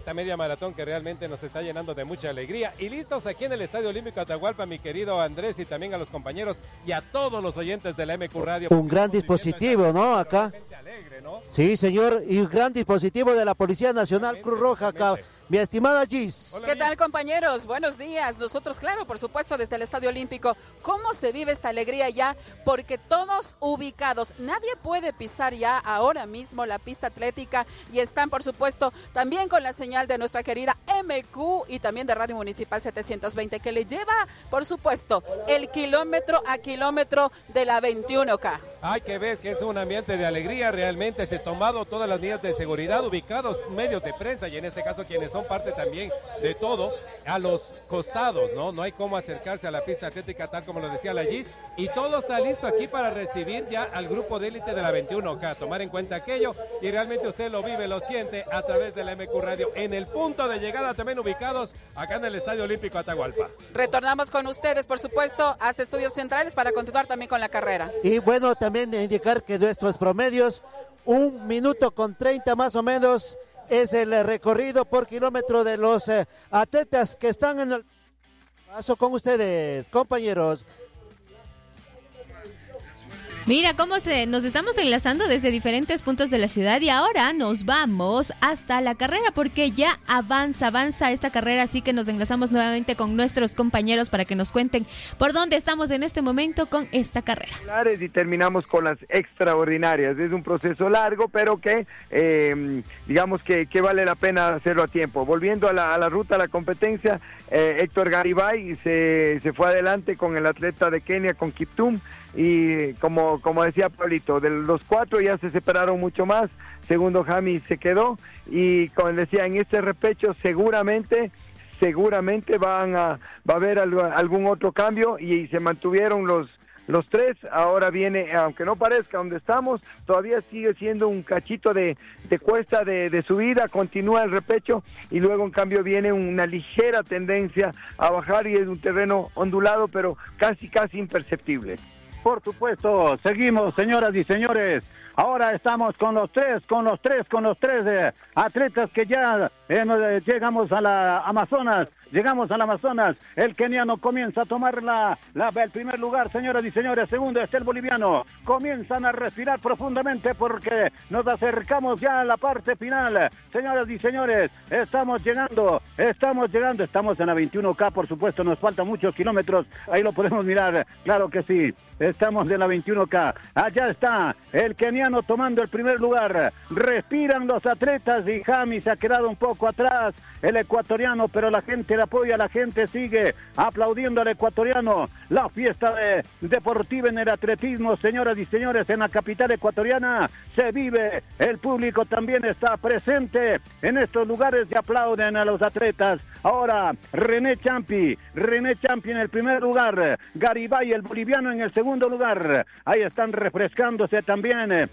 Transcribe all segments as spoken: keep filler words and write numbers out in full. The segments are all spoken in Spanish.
esta media maratón que realmente nos está llenando de mucha alegría. Y listos aquí en el Estadio Olímpico Atahualpa, mi querido Andrés, y también a los compañeros y a todos los oyentes de la M Q Radio. Un gran dispositivo, ¿no? Acá. Alegre, ¿no? Sí, señor, y un gran dispositivo de la Policía Nacional Cruz Roja acá. Mi estimada Gis. Hola, ¿qué Gis? Tal, compañeros? Buenos días. Nosotros, claro, por supuesto, desde el Estadio Olímpico. ¿Cómo se vive esta alegría ya? Porque todos ubicados. Nadie puede pisar ya ahora mismo la pista atlética y están, por supuesto, también con la señal de nuestra querida M Q y también de Radio Municipal setecientos veinte, que le lleva, por supuesto, el kilómetro a kilómetro de la veintiuno K. Hay que ver que es un ambiente de alegría. Realmente se han tomado todas las medidas de seguridad, ubicados medios de prensa y en este caso quienes son parte también de todo, a los costados, ¿no? No hay cómo acercarse a la pista atlética tal como lo decía la Gis, y todo está listo aquí para recibir ya al grupo de élite de la veintiuno K, tomar en cuenta aquello, y realmente usted lo vive, lo siente a través de la M Q Radio, en el punto de llegada también ubicados acá en el Estadio Olímpico Atahualpa. Retornamos con ustedes, por supuesto, hasta Estudios Centrales para continuar también con la carrera. Y bueno, también indicar que nuestros promedios, un minuto con treinta más o menos, es el recorrido por kilómetro de los eh, atletas que están en el paso con ustedes, compañeros. Mira cómo se, nos estamos enlazando desde diferentes puntos de la ciudad y ahora nos vamos hasta la carrera porque ya avanza, avanza esta carrera, así que nos enlazamos nuevamente con nuestros compañeros para que nos cuenten por dónde estamos en este momento con esta carrera. Y terminamos con las extraordinarias. Es un proceso largo, pero que eh, digamos que, que vale la pena hacerlo a tiempo. Volviendo a la, a la ruta, a la competencia, eh, Héctor Garibay se, se fue adelante con el atleta de Kenia, con Kiptum, y como, como decía Pablito, de los cuatro ya se separaron mucho más. Segundo Jami se quedó, y como decía, en este repecho seguramente seguramente van a va a haber algo, algún otro cambio, y, y se mantuvieron los los tres. Ahora viene, aunque no parezca donde estamos, todavía sigue siendo un cachito de, de cuesta de, de subida, continúa el repecho, y luego en cambio viene una ligera tendencia a bajar, y es un terreno ondulado, pero casi casi imperceptible. Por supuesto, seguimos, señoras y señores. Ahora estamos con los tres, con los tres, con los tres eh, atletas que ya eh, llegamos a la Amazonas. Llegamos al Amazonas, el keniano comienza a tomar la, la, el primer lugar, señoras y señores. Segundo está el boliviano. Comienzan a respirar profundamente porque nos acercamos ya a la parte final. Señoras y señores, estamos llegando, estamos llegando, estamos en la veintiuno K, por supuesto, nos faltan muchos kilómetros, ahí lo podemos mirar, claro que sí. Estamos en la veintiuno K, allá está el keniano tomando el primer lugar. Respiran los atletas y Jami se ha quedado un poco atrás, el ecuatoriano, pero la gente le apoya, la gente sigue aplaudiendo al ecuatoriano. La fiesta de, deportiva en el atletismo, señoras y señores, en la capital ecuatoriana se vive, el público también está presente en estos lugares y aplauden a los atletas. Ahora René Champi, René Champi en el primer lugar, Garibay el boliviano en el segundo lugar, ahí están refrescándose también.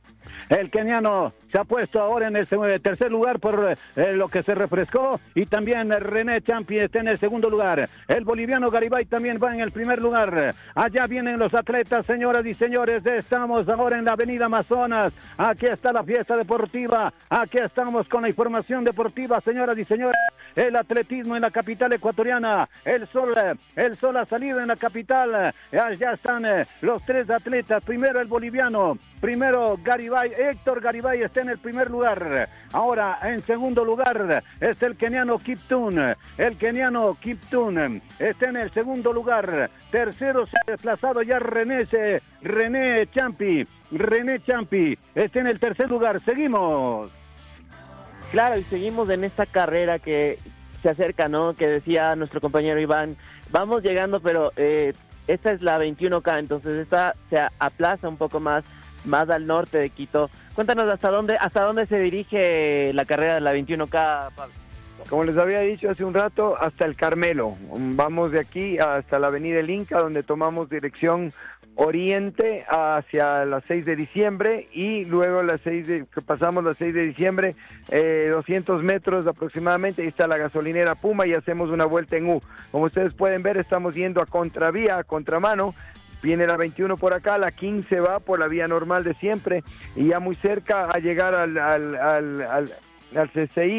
El keniano se ha puesto ahora en el tercer lugar por eh, lo que se refrescó, y también René Champi está en el segundo lugar. El boliviano Garibay también va en el primer lugar. Allá vienen los atletas, señoras y señores. Estamos ahora en la avenida Amazonas. Aquí está la fiesta deportiva. Aquí estamos con la información deportiva, señoras y señores. El atletismo en la capital ecuatoriana. El sol, el sol ha salido en la capital. Allá están eh, los tres atletas. Primero el boliviano, primero Garibay, Héctor Garibay está en el primer lugar. Ahora en segundo lugar está el keniano Kiptum. El keniano Kiptum está en el segundo lugar. Tercero se ha desplazado ya René, René Champi. René Champi está en el tercer lugar. Seguimos. Claro, y seguimos en esta carrera que se acerca, ¿no? Que decía nuestro compañero Iván. Vamos llegando, pero eh, esta es la veintiuno K, entonces esta se aplaza un poco más, más al norte de Quito. Cuéntanos hasta dónde, hasta dónde se dirige la carrera de la veintiuno K, Pablo. Como les había dicho hace un rato, hasta el Carmelo. Vamos de aquí hasta la avenida El Inca, donde tomamos dirección oriente hacia las seis de diciembre, y luego las seis de, que pasamos las seis de diciembre, eh, doscientos metros aproximadamente, ahí está la gasolinera Puma, y hacemos una vuelta en U. Como ustedes pueden ver, estamos yendo a contravía, a contramano. Viene la veintiuno por acá, la quince va por la vía normal de siempre, y ya muy cerca a llegar al, al, al, al, al C C I,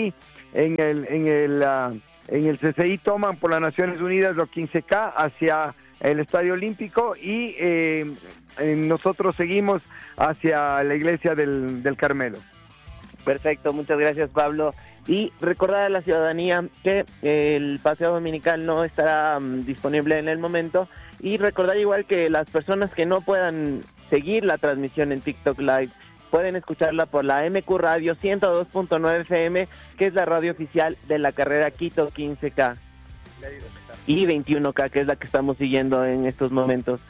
en el en el uh, en el C C I toman por las Naciones Unidas los quince K hacia el Estadio Olímpico y eh, eh, nosotros seguimos hacia la iglesia del, del Carmelo. Perfecto, muchas gracias, Pablo. Y recordar a la ciudadanía que el paseo dominical no estará um, disponible en el momento, y recordar igual que las personas que no puedan seguir la transmisión en TikTok Live pueden escucharla por la M Q Radio ciento dos punto nueve F M, que es la radio oficial de la carrera Quito quince K y veintiuno K, que es la que estamos siguiendo en estos momentos.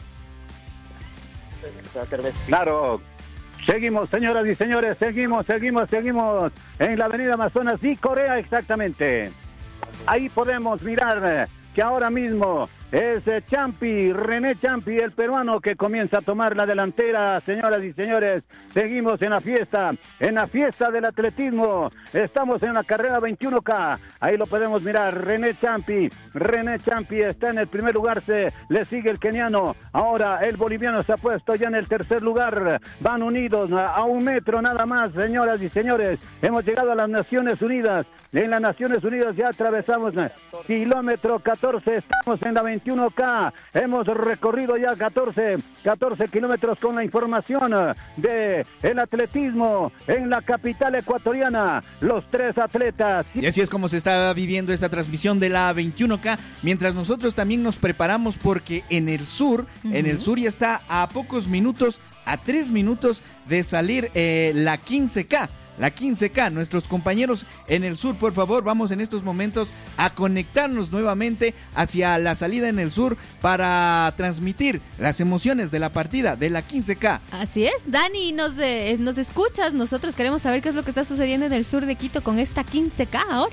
Claro. Seguimos, señoras y señores, seguimos, seguimos, seguimos en la avenida Amazonas y Corea, exactamente. Ahí podemos mirar que ahora mismo es Champi, René Champi, el peruano, que comienza a tomar la delantera. Señoras y señores, seguimos en la fiesta, en la fiesta del atletismo. Estamos en la carrera veintiuno K. Ahí lo podemos mirar, René Champi. René Champi está en el primer lugar, se le sigue el keniano. Ahora el boliviano se ha puesto ya en el tercer lugar. Van unidos a un metro nada más, señoras y señores. Hemos llegado a las Naciones Unidas. En las Naciones Unidas ya atravesamos kilómetro catorce, estamos en la veintiuno K, hemos recorrido ya catorce, catorce kilómetros con la información de el atletismo en la capital ecuatoriana, los tres atletas. Y así es como se está viviendo esta transmisión de la veintiuno K, mientras nosotros también nos preparamos porque en el sur, uh-huh. en el sur ya está a pocos minutos, a tres minutos de salir eh, la quince K. La quince K, nuestros compañeros en el sur, por favor, vamos en estos momentos a conectarnos nuevamente hacia la salida en el sur para transmitir las emociones de la partida de la quince K. Así es, Dani, nos, eh, nos escuchas, nosotros queremos saber qué es lo que está sucediendo en el sur de Quito con esta quince K ahora.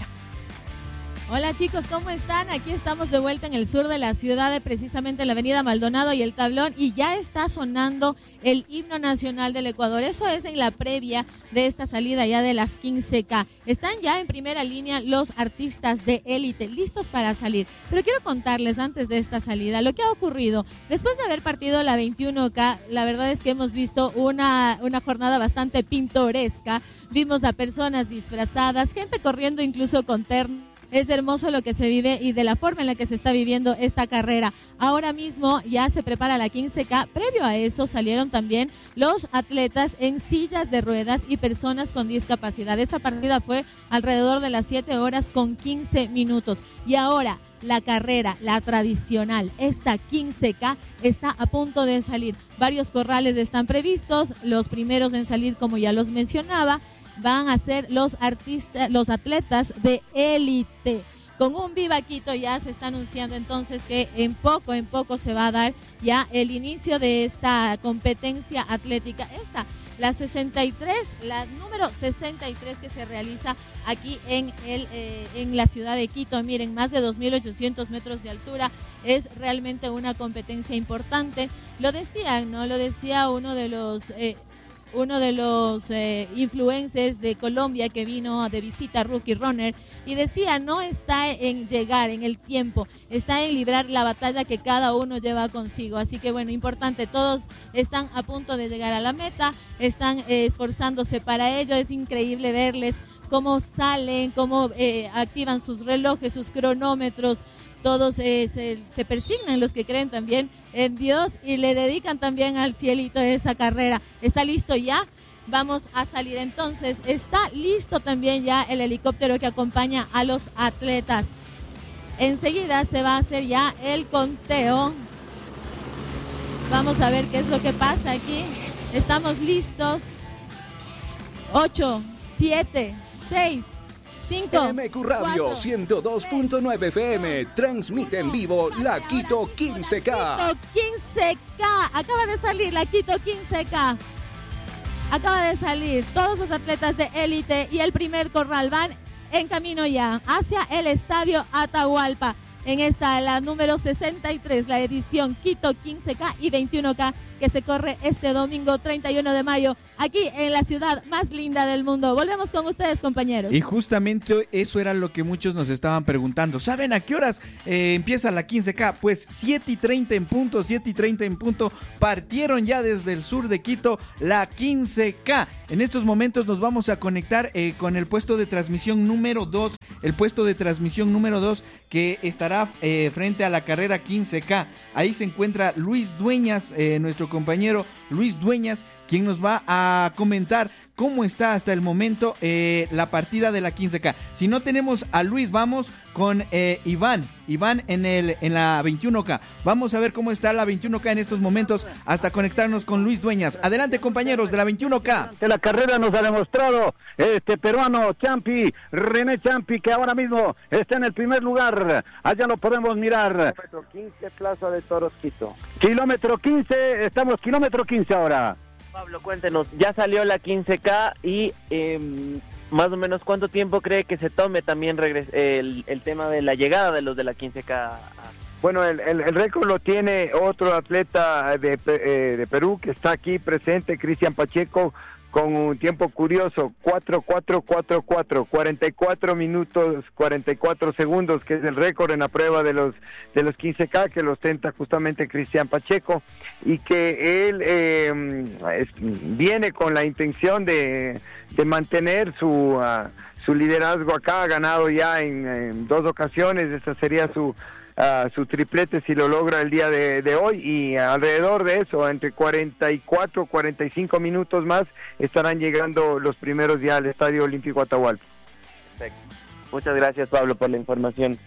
Hola chicos, ¿cómo están? Aquí estamos de vuelta en el sur de la ciudad, precisamente en la avenida Maldonado y el Tablón, y ya está sonando el himno nacional del Ecuador. Eso es en la previa de esta salida ya de las quince K. Están ya en primera línea los artistas de élite, listos para salir. Pero quiero contarles antes de esta salida lo que ha ocurrido. Después de haber partido la veintiuno K, la verdad es que hemos visto una, una jornada bastante pintoresca. Vimos a personas disfrazadas, gente corriendo incluso con ternos. Es hermoso lo que se vive y de la forma en la que se está viviendo esta carrera. Ahora mismo ya se prepara la quince K. Previo a eso salieron también los atletas en sillas de ruedas y personas con discapacidad. Esa partida fue alrededor de las siete horas con quince minutos. Y ahora la carrera, la tradicional, esta quince K está a punto de salir. Varios corrales están previstos. Los primeros en salir, como ya los mencionaba, van a ser los artistas, los atletas de élite. Con un Viva Quito ya se está anunciando entonces que en poco, en poco se va a dar ya el inicio de esta competencia atlética. Esta, la sesenta y tres, la número sesenta y tres que se realiza aquí en, el, eh, en la ciudad de Quito. Miren, más de dos mil ochocientos metros de altura. Es realmente una competencia importante. Lo decían, ¿no? Lo decía uno de los... Eh, uno de los eh, influencers de Colombia que vino de visita, Rookie Runner, y decía, no está en llegar en el tiempo, está en librar la batalla que cada uno lleva consigo. Así que bueno, importante, todos están a punto de llegar a la meta, están eh, esforzándose para ello. Es increíble verles cómo salen, cómo eh, activan sus relojes, sus cronómetros. Todos eh, se, se persignan, los que creen también en Dios, y le dedican también al cielito de esa carrera. ¿Está listo ya? Vamos a salir entonces. Está listo también ya el helicóptero que acompaña a los atletas. Enseguida se va a hacer ya el conteo. Vamos a ver qué es lo que pasa aquí. Estamos listos. ocho, siete, seis, cinco, M Q Radio cuatro, ciento dos punto nueve F M transmite en vivo la Quito quince K. Quito quince K. Acaba de salir la Quito quince K. Acaba de salir todos los atletas de élite y el primer corral van en camino ya hacia el estadio Atahualpa. en esta, la número sesenta y tres, la edición Quito quince K y veintiuno K, que se corre este domingo treinta y uno de mayo, aquí en la ciudad más linda del mundo. Volvemos con ustedes, compañeros. Y justamente eso era lo que muchos nos estaban preguntando. ¿Saben a qué horas eh, empieza la quince K? Pues siete y treinta en punto, siete y treinta en punto, partieron ya desde el sur de Quito la quince K. En estos momentos nos vamos a conectar eh, con el puesto de transmisión número dos, el puesto de transmisión número dos que estará eh, frente a la carrera quince K. Ahí se encuentra Luis Dueñas, eh, nuestro compañero Luis Dueñas, quien nos va a comentar cómo está hasta el momento eh, la partida de la quince K. Si no tenemos a Luis, vamos con eh, Iván, Iván en el en la veintiuno K. Vamos a ver cómo está la veintiuno K en estos momentos hasta conectarnos con Luis Dueñas. Adelante, compañeros de la veintiuno K. La carrera nos ha demostrado este peruano Champi, René Champi, que ahora mismo está en el primer lugar. Allá lo podemos mirar. Kilómetro quince, Plaza de Toros, Quito. Kilómetro quince, estamos kilómetro quince ahora. Pablo, cuéntenos, ya salió la quince K y eh, más o menos cuánto tiempo cree que se tome también regres- el, el tema de la llegada de los de la quince K. Bueno, el, el, el récord lo tiene otro atleta de, eh, de Perú que está aquí presente, Cristian Pacheco, con un tiempo curioso, cuatro cuatro cuatro cuatro, cuarenta y cuatro minutos, cuarenta y cuatro segundos, que es el récord en la prueba de los de los quince K, que lo ostenta justamente Cristian Pacheco, y que él eh, es, viene con la intención de, de mantener su, uh, su liderazgo acá. Ha ganado ya en, en dos ocasiones, esa sería su... Uh, su triplete si lo logra el día de, de hoy, y alrededor de eso, entre cuarenta y cuatro, cuarenta y cinco minutos más, estarán llegando los primeros ya al Estadio Olímpico Atahualpa. Perfecto. Muchas gracias, Pablo, por la información.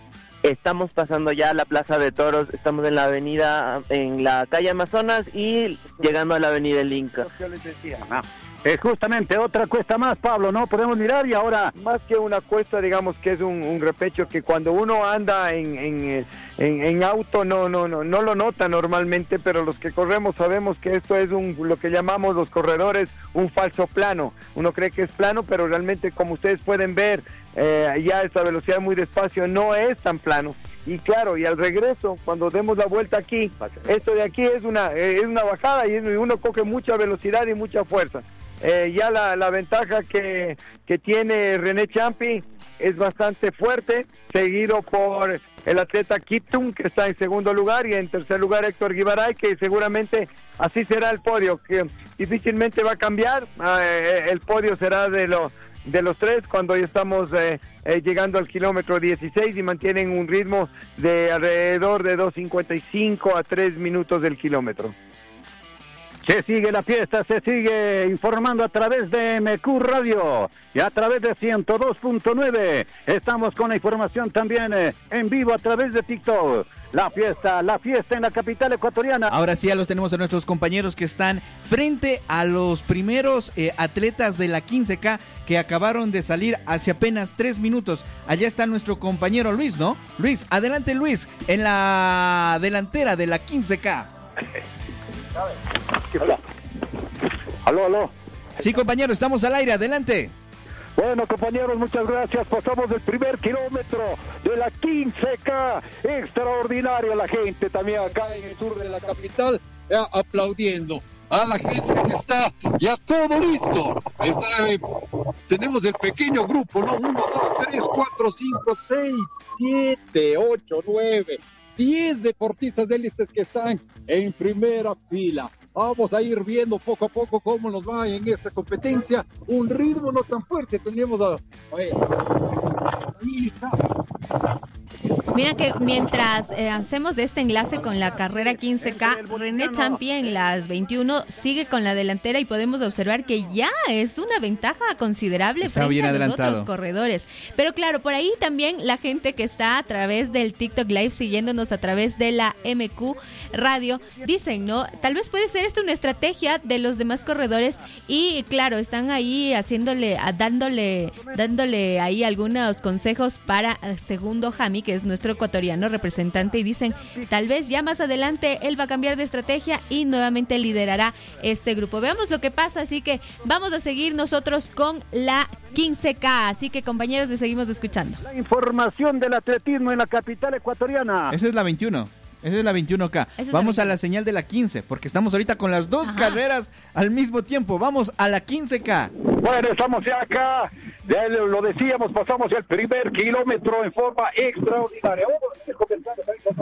Estamos pasando ya a la Plaza de Toros, estamos en la avenida, en la calle Amazonas y llegando a la avenida El Inca. Yo les decía, Ah, es justamente otra cuesta más, Pablo, ¿no? Podemos mirar y ahora... más que una cuesta, digamos que es un, un repecho que cuando uno anda en, en, en, en auto no, no, no, no lo nota normalmente, pero los que corremos sabemos que esto es un, lo que llamamos los corredores, un falso plano. Uno cree que es plano, pero realmente, como ustedes pueden ver, eh, ya esta velocidad muy despacio no es tan plano. Y claro, y al regreso, cuando demos la vuelta aquí, esto de aquí es una, eh, es una bajada y uno coge mucha velocidad y mucha fuerza. Eh, ya la, la ventaja que, que tiene René Champi es bastante fuerte, seguido por el atleta Kitung, que está en segundo lugar, y en tercer lugar Héctor Guibaray, que seguramente así será el podio, que difícilmente va a cambiar. Eh, el podio será de los de los tres cuando ya estamos eh, eh, llegando al kilómetro dieciséis, y mantienen un ritmo de alrededor de dos cincuenta y cinco a tres minutos del kilómetro. Se sigue la fiesta, se sigue informando a través de M Q Radio y a través de ciento dos punto nueve. Estamos con la información también eh, en vivo a través de TikTok. La fiesta, la fiesta en la capital ecuatoriana. Ahora sí, ya los tenemos a nuestros compañeros que están frente a los primeros eh, atletas de la quince K que acabaron de salir hace apenas tres minutos. Allá está nuestro compañero Luis, ¿no? Luis, adelante Luis, en la delantera de la quince K. Hola. Aló, aló. Sí, compañero, estamos al aire, adelante. Bueno, compañeros, muchas gracias. Pasamos el primer kilómetro de la quince K. Extraordinario la gente también acá en el sur de la capital, ya aplaudiendo a la gente que está ya todo listo. Está, eh, tenemos el pequeño grupo, ¿no? Uno, dos, tres, cuatro, cinco, seis, siete, ocho, nueve, diez deportistas de élites que están en primera fila. Vamos a ir viendo poco a poco cómo nos va en esta competencia. Un ritmo no tan fuerte. Tenemos a... Ahí está. Mira que mientras eh, hacemos este enlace con la carrera quince K, René Champi en las veintiuno sigue con la delantera y podemos observar que ya es una ventaja considerable está frente bien a adelantado. los otros corredores. Pero claro, por ahí también la gente que está a través del TikTok Live, siguiéndonos a través de la M Q Radio, dicen, ¿no? Tal vez puede ser esto una estrategia de los demás corredores y claro, están ahí haciéndole, dándole, dándole ahí algunos consejos para Segundo Jami, que es nuestro ecuatoriano representante, y dicen, tal vez ya más adelante él va a cambiar de estrategia y nuevamente liderará este grupo. Veamos lo que pasa, así que vamos a seguir nosotros con la quince K. Así que, compañeros, les seguimos escuchando. La información del atletismo en la capital ecuatoriana. Esa es la veintiuno. Esa es la veintiuno K. Es Vamos la a la señal de la quince, porque estamos ahorita con las dos Ajá. carreras al mismo tiempo. Vamos a la quince K. Bueno, estamos ya acá. Ya lo decíamos, pasamos el primer kilómetro en forma extraordinaria. Vamos a comenzar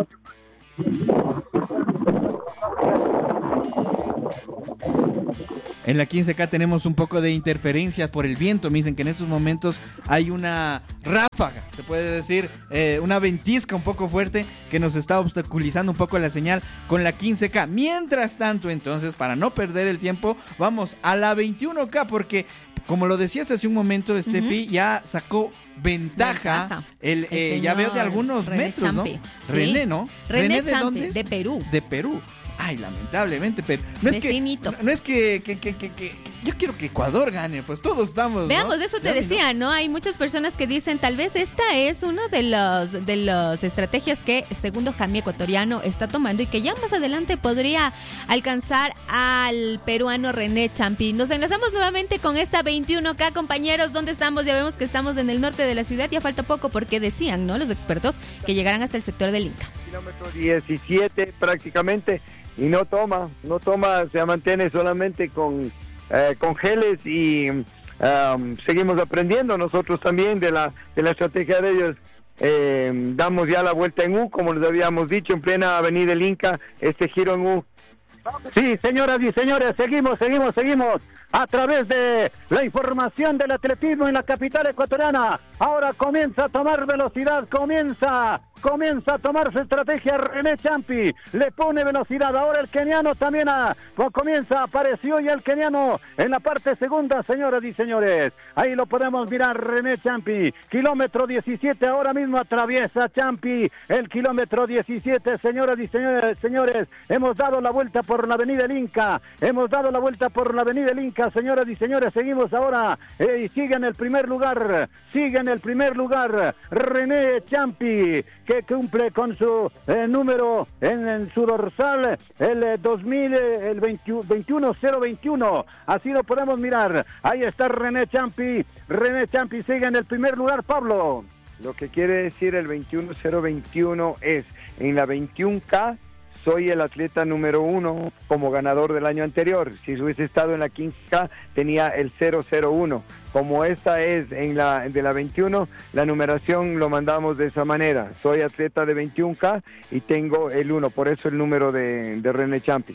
En la quince K tenemos un poco de interferencias por el viento. Me dicen que en estos momentos hay una ráfaga, se puede decir, eh, una ventisca un poco fuerte que nos está obstaculizando un poco la señal con la quince K. Mientras tanto, entonces, para no perder el tiempo, vamos a la veintiuno K porque, como lo decías hace un momento, Steffi, uh-huh. ya sacó ventaja, ventaja. El, el eh, ya veo de algunos René metros, Champi. ¿no? Sí. René, ¿no? René, René ¿de Champi, dónde es? De Perú. De Perú. Ay, lamentablemente, pero no es que no, no es que, que, que, que, que yo quiero que Ecuador gane, pues todos estamos. Veamos, ¿no? eso te ya decía, ¿no? Hay muchas personas que dicen, tal vez esta es una de los de las estrategias que segundo Jamie ecuatoriano está tomando y que ya más adelante podría alcanzar al peruano René Champi. Nos enlazamos nuevamente con esta veintiuno K, compañeros. ¿Dónde estamos? Ya vemos que estamos en el norte de la ciudad. Ya falta poco porque decían, ¿no? Los expertos que llegarán hasta el sector del Inca. Kilómetro diecisiete prácticamente. Y no toma, no toma, se mantiene solamente con, eh, con geles y um, seguimos aprendiendo nosotros también de la, de la estrategia de ellos. Eh, damos ya la vuelta en U, como les habíamos dicho, en plena avenida El Inca, este giro en U. Sí, señoras y señores, seguimos, seguimos, seguimos a través de la información del atletismo en la capital ecuatoriana. Ahora comienza a tomar velocidad, comienza, comienza a tomar su estrategia René Champi, le pone velocidad. Ahora el keniano también a, comienza, apareció ya el keniano en la parte segunda, señoras y señores. Ahí lo podemos mirar, René Champi, kilómetro diecisiete, ahora mismo atraviesa Champi el kilómetro diecisiete, señoras y señores, señores, hemos dado la vuelta por la avenida El Inca, hemos dado la vuelta por la avenida El Inca, señoras y señores, seguimos ahora eh, y sigue en el primer lugar, sigue en el primer lugar René Champi, que cumple con su eh, número en, en su dorsal, el eh, dos mil, eh, el veintiuno cero veintiuno, así lo podemos mirar. Ahí está René Champi, René Champi sigue en el primer lugar, Pablo. Lo que quiere decir el veintiuno cero veintiuno es, en la veintiuno K, soy el atleta número uno como ganador del año anterior. Si hubiese estado en la quince K, tenía el cero cero uno. Como esta es en la de la veintiuno, la numeración lo mandamos de esa manera. Soy atleta de veintiuno K y tengo el uno, por eso el número de, de René Champi.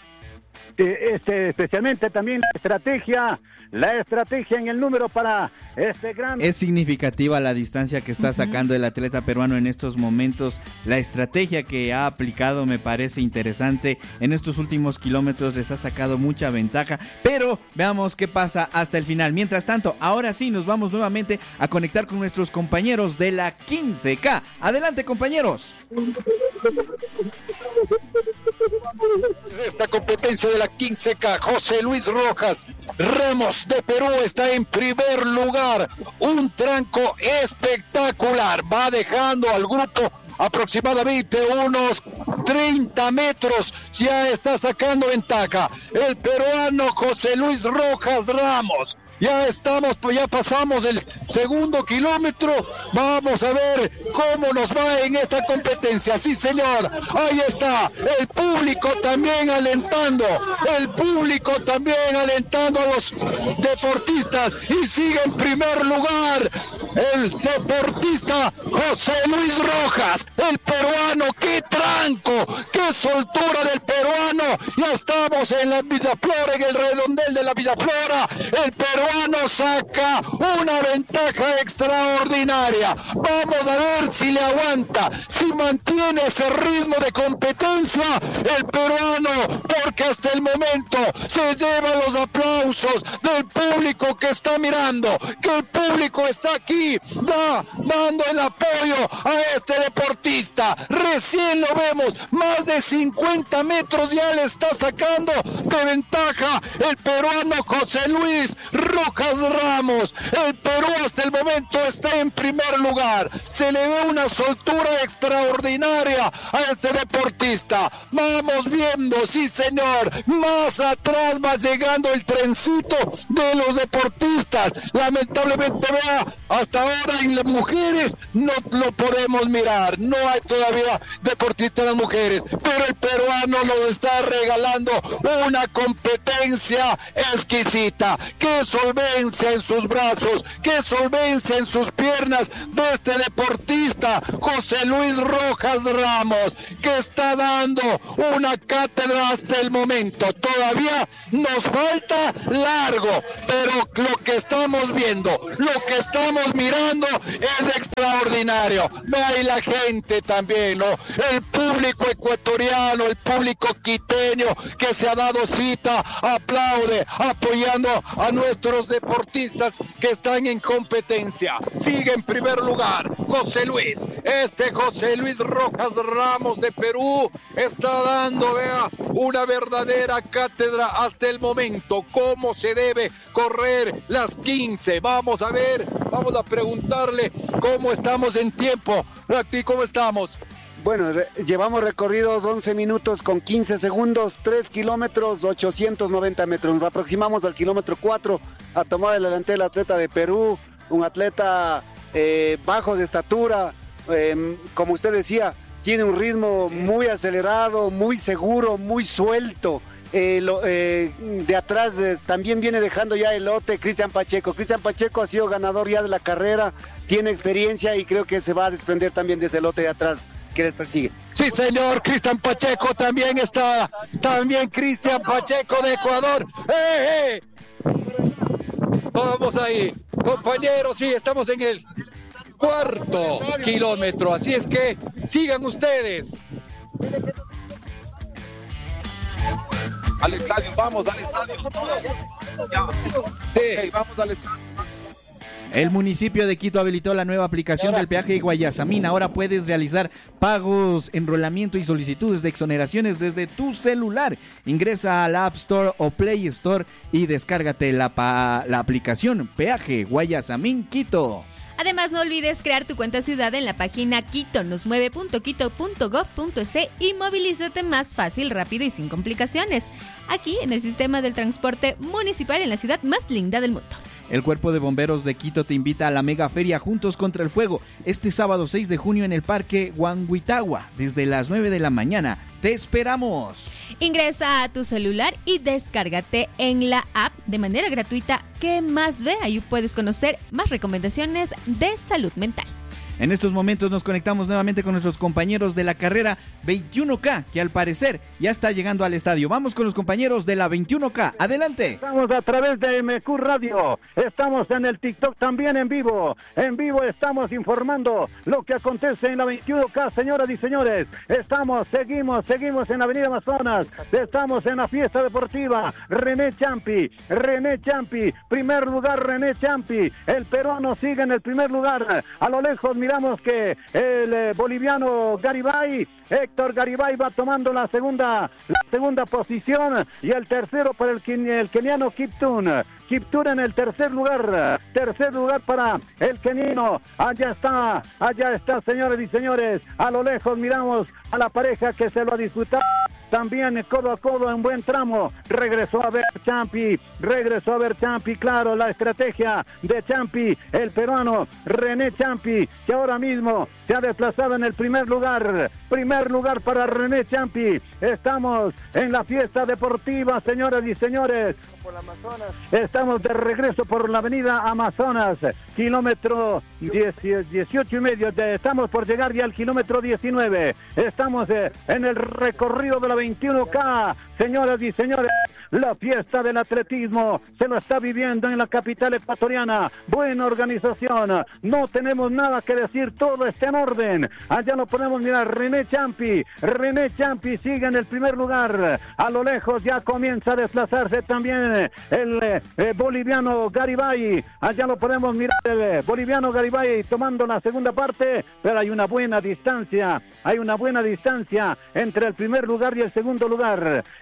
Este, especialmente también la estrategia, la estrategia en el número para este gran... Es significativa la distancia que está sacando el atleta peruano en estos momentos. La estrategia que ha aplicado me parece interesante. En estos últimos kilómetros les ha sacado mucha ventaja, pero veamos qué pasa hasta el final. Mientras tanto, ahora sí nos vamos nuevamente a conectar con nuestros compañeros de la quince K. Adelante, compañeros. Esta competencia de la quince K, José Luis Rojas Ramos de Perú está en primer lugar, un tranco espectacular, va dejando al grupo aproximadamente unos treinta metros, ya está sacando ventaja el peruano José Luis Rojas Ramos. Ya estamos, pues ya pasamos el segundo kilómetro. Vamos a ver cómo nos va en esta competencia. Sí, señor. Ahí está. El público también alentando. El público también alentando a los deportistas. Y sigue en primer lugar el deportista José Luis Rojas, el peruano. ¡Qué tranco! ¡Qué soltura del peruano! Ya estamos en la Villaflora, en el redondel de la Villaflora. El peruano saca una ventaja extraordinaria. Vamos a ver si le aguanta, si mantiene ese ritmo de competencia el peruano, porque hasta el momento se lleva los aplausos del público que está mirando, que el público está aquí da, dando el apoyo a este deportista. Recién lo vemos, más de cincuenta metros ya le está sacando de ventaja el peruano José Luis Rojas Ramos. El Perú hasta el momento está en primer lugar. Se le ve una soltura extraordinaria a este deportista. Vamos viendo, sí señor, más atrás va llegando el trencito de los deportistas. Lamentablemente, vea, hasta ahora en las mujeres no lo podemos mirar, no hay todavía deportistas en las mujeres, pero el peruano nos está regalando una competencia exquisita. Qué solvencia en sus brazos, qué solvencia en sus piernas de este deportista José Luis Rojas Ramos, que está dando una cátedra hasta el momento. Todavía nos falta largo, pero lo que estamos viendo, lo que estamos mirando es extraordinario. Ve ahí la gente también, ¿no? El público ecuatoriano, el público quiteño que se ha dado cita, aplaude, apoyando a nuestros deportistas que están en competencia. Sigue en primer lugar José Luis. Este José Luis Rojas Ramos de Perú está dando, vea, una verdadera cátedra hasta el momento. Cómo se debe correr las quince. Vamos a ver, vamos a preguntarle cómo estamos en tiempo. Rati, ¿cómo estamos? Bueno, re- llevamos recorridos once minutos con quince segundos, tres kilómetros, ochocientos noventa metros. Nos aproximamos al kilómetro cuatro a tomar el delantero el atleta de Perú, un atleta eh, bajo de estatura, eh, como usted decía, tiene un ritmo muy acelerado, muy seguro, muy suelto. Eh, lo, eh, de atrás eh, también viene dejando ya el lote Cristian Pacheco. Cristian Pacheco ha sido ganador ya de la carrera, tiene experiencia y creo que se va a desprender también de ese lote de atrás que les persigue. Sí, señor, Cristian Pacheco también está, también Cristian Pacheco de Ecuador. ¡Eh, eh! Vamos ahí, compañeros, sí, estamos en el cuarto kilómetro, así es que sigan ustedes. Al estadio, vamos al estadio. Ya. Sí. Okay, vamos al estadio. El municipio de Quito habilitó la nueva aplicación del peaje de Guayasamín. Ahora puedes realizar pagos, enrolamiento y solicitudes de exoneraciones desde tu celular. Ingresa a la App Store o Play Store y descárgate la, pa- la aplicación Peaje Guayasamín Quito. Además, no olvides crear tu cuenta ciudad en la página quito nos mueve punto quito punto gob punto es y movilízate más fácil, rápido y sin complicaciones. Aquí en el sistema del transporte municipal en la ciudad más linda del mundo. El Cuerpo de Bomberos de Quito te invita a la mega feria Juntos contra el Fuego este sábado seis de junio en el Parque Huanguitagua desde las nueve de la mañana. ¡Te esperamos! Ingresa a tu celular y descárgate en la app de manera gratuita ¿Qué más ve? Ahí puedes conocer más recomendaciones de salud mental. En estos momentos nos conectamos nuevamente con nuestros compañeros de la carrera veintiuno K, que al parecer ya está llegando al estadio. Vamos con los compañeros de la veintiuno K. ¡Adelante! Estamos a través de M Q Radio, estamos en el TikTok también en vivo. En vivo estamos informando lo que acontece en la veintiuno K, señoras y señores. Estamos, seguimos, seguimos en Avenida Amazonas. Estamos en la fiesta deportiva. René Champi, René Champi, primer lugar René Champi. El peruano sigue en el primer lugar. A lo lejos miramos que el eh, boliviano Garibay, Héctor Garibay va tomando la segunda, la segunda posición y el tercero para el, el keniano Kiptun. Kiptun en el tercer lugar, tercer lugar para el keniano. Allá está, allá está, señores y señores. A lo lejos miramos a la pareja que se lo ha disfrutado también codo a codo en buen tramo. Regresó a ver Champi, regresó a ver Champi, claro, la estrategia de Champi, el peruano René Champi, que ahora mismo se ha desplazado en el primer lugar. Primer lugar para René Champi. Estamos en la fiesta deportiva, señoras y señores. Por la Amazonas. Estamos de regreso por la avenida Amazonas, kilómetro dieciocho y medio. Estamos por llegar ya al kilómetro diecinueve. Estamos eh, en el recorrido de la veintiuno K. Señoras y señores, la fiesta del atletismo se lo está viviendo en la capital ecuatoriana. Buena organización, no tenemos nada que decir, todo está en orden. Allá lo podemos mirar, René Champi, René Champi sigue en el primer lugar. A lo lejos ya comienza a desplazarse también el eh, boliviano Garibay. Allá lo podemos mirar, el eh, boliviano Garibay tomando la segunda parte, pero hay una buena distancia, hay una buena distancia entre el primer lugar y el segundo lugar.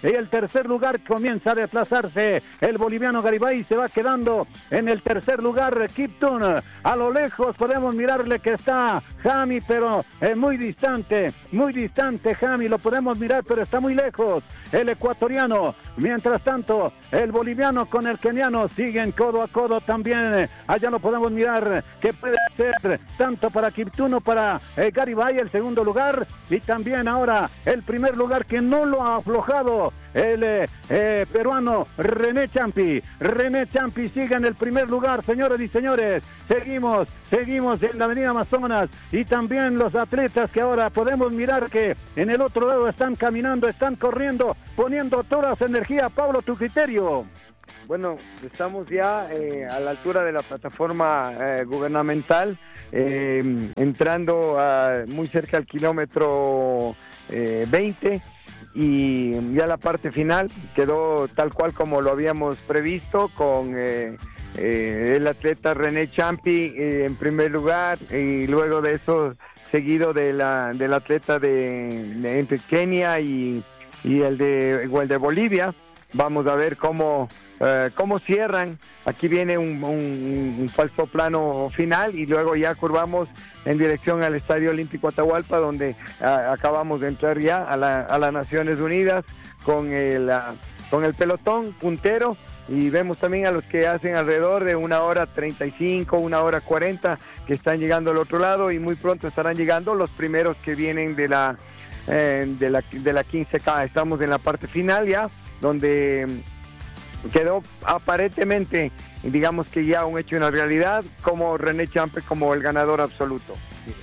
y el tercer lugar comienza a desplazarse. El boliviano Garibay se va quedando en el tercer lugar. Kiptun, a lo lejos podemos mirarle que está Jami, pero es muy distante, muy distante Jami, lo podemos mirar, pero está muy lejos. El ecuatoriano, mientras tanto, el boliviano con el keniano siguen codo a codo también. Allá lo podemos mirar que puede ser tanto para Kiptun o para eh, Garibay el segundo lugar, y también ahora el primer lugar que no lo ha aflojado el eh, eh, peruano René Champi. René Champi sigue en el primer lugar, señores y señores. Seguimos, seguimos en la avenida Amazonas, y también los atletas que ahora podemos mirar que en el otro lado están caminando, están corriendo, poniendo toda su energía. Pablo, tu criterio. Bueno, estamos ya eh, a la altura de la plataforma eh, gubernamental, eh, entrando a, muy cerca al kilómetro eh, veinte, y ya la parte final quedó tal cual como lo habíamos previsto, con eh, eh, el atleta René Champi eh, en primer lugar, y luego de eso seguido de la, del atleta de, de entre Kenia y, y el de, o el de Bolivia. Vamos a ver cómo, uh, cómo cierran. Aquí viene un, un, un falso plano final, y luego ya curvamos en dirección al Estadio Olímpico Atahualpa, donde uh, acabamos de entrar ya a la, a las Naciones Unidas con el, uh, con el pelotón puntero, y vemos también a los que hacen alrededor de una hora treinta y cinco, una hora cuarenta, que están llegando al otro lado, y muy pronto estarán llegando los primeros que vienen de la, eh, de la, de la quince K. Estamos en la parte final ya, donde quedó aparentemente, digamos que ya un hecho, una realidad, como René Champi como el ganador absoluto.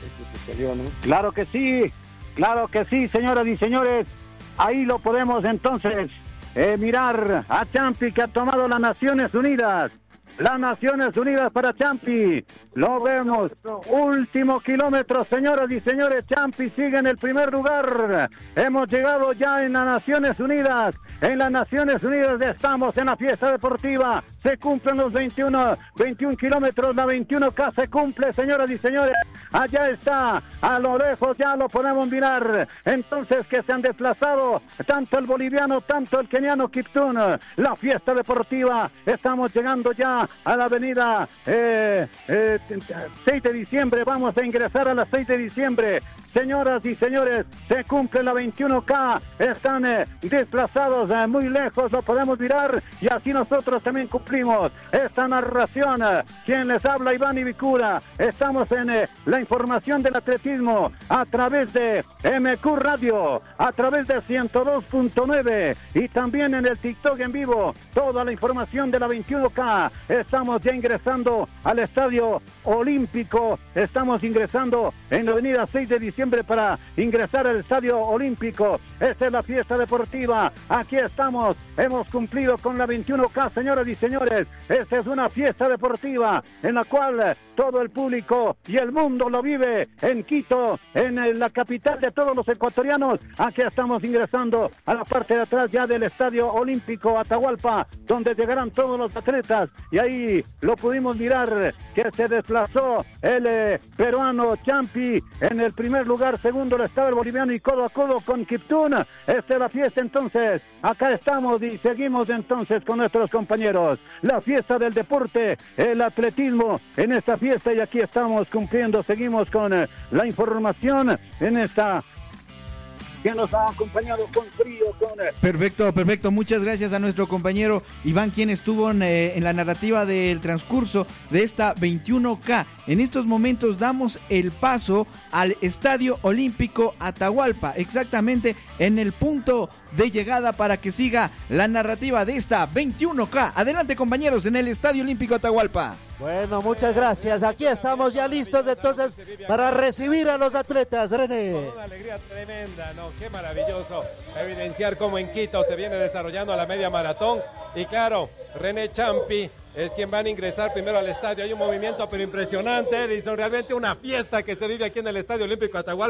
Claro que sí, claro que sí, señoras y señores. Ahí lo podemos entonces eh, mirar a Champi, que ha tomado las Naciones Unidas. Las Naciones Unidas para Champi. Lo vemos. Último kilómetro, señoras y señores. Champi sigue en el primer lugar. Hemos llegado ya en las Naciones Unidas. En las Naciones Unidas estamos en la fiesta deportiva. Se cumplen los veintiuno, veintiún kilómetros. La veintiuno K se cumple, señoras y señores. Allá está. A lo lejos ya lo podemos mirar. Entonces, que se han desplazado tanto el boliviano, tanto el keniano Kiptun. La fiesta deportiva. Estamos llegando ya a la avenida eh, eh, seis de diciembre. Vamos a ingresar a la seis de diciembre. Señoras y señores, se cumple la veintiuno K. Están eh, desplazados eh, muy lejos, lo podemos mirar, y así nosotros también cumplimos esta narración. Eh, quien les habla, Iván Ibicura. Estamos en eh, la información del atletismo a través de M Q Radio, a través de ciento dos punto nueve, y también en el TikTok en vivo. Toda la información de la veintiuno K. Estamos ya ingresando al Estadio Olímpico. Estamos ingresando en la avenida seis de diciembre para ingresar al Estadio Olímpico. Esta es la fiesta deportiva. Aquí estamos. Hemos cumplido con la veintiuno K, señoras y señores. Esta es una fiesta deportiva en la cual todo el público y el mundo lo vive en Quito, en la capital de todos los ecuatorianos. Aquí estamos ingresando a la parte de atrás ya del Estadio Olímpico Atahualpa, donde llegarán todos los atletas, y ahí lo pudimos mirar que se desplazó el eh, peruano Champi en el primer lugar, segundo el estado el boliviano, y codo a codo con Kiptun. Esta es la fiesta entonces. Acá estamos y seguimos entonces con nuestros compañeros. La fiesta del deporte, el atletismo en esta fiesta, y aquí estamos cumpliendo. Seguimos con eh, la información en esta que nos ha acompañado con frío, con... Perfecto, perfecto. Muchas gracias a nuestro compañero Iván, quien estuvo en, eh, en la narrativa del transcurso de esta veintiuno K. En estos momentos damos el paso al Estadio Olímpico Atahualpa, exactamente en el punto de llegada para que siga la narrativa de esta veintiuno K. Adelante, compañeros, en el Estadio Olímpico Atahualpa. Bueno, muchas gracias. Aquí estamos ya listos entonces para recibir a los atletas, René. Con una alegría tremenda, ¿no? Qué maravilloso evidenciar cómo en Quito se viene desarrollando la media maratón. Y claro, René Champi es quien van a ingresar primero al estadio. Hay un movimiento pero impresionante, Edison, realmente una fiesta que se vive aquí en el Estadio Olímpico Atahualpa.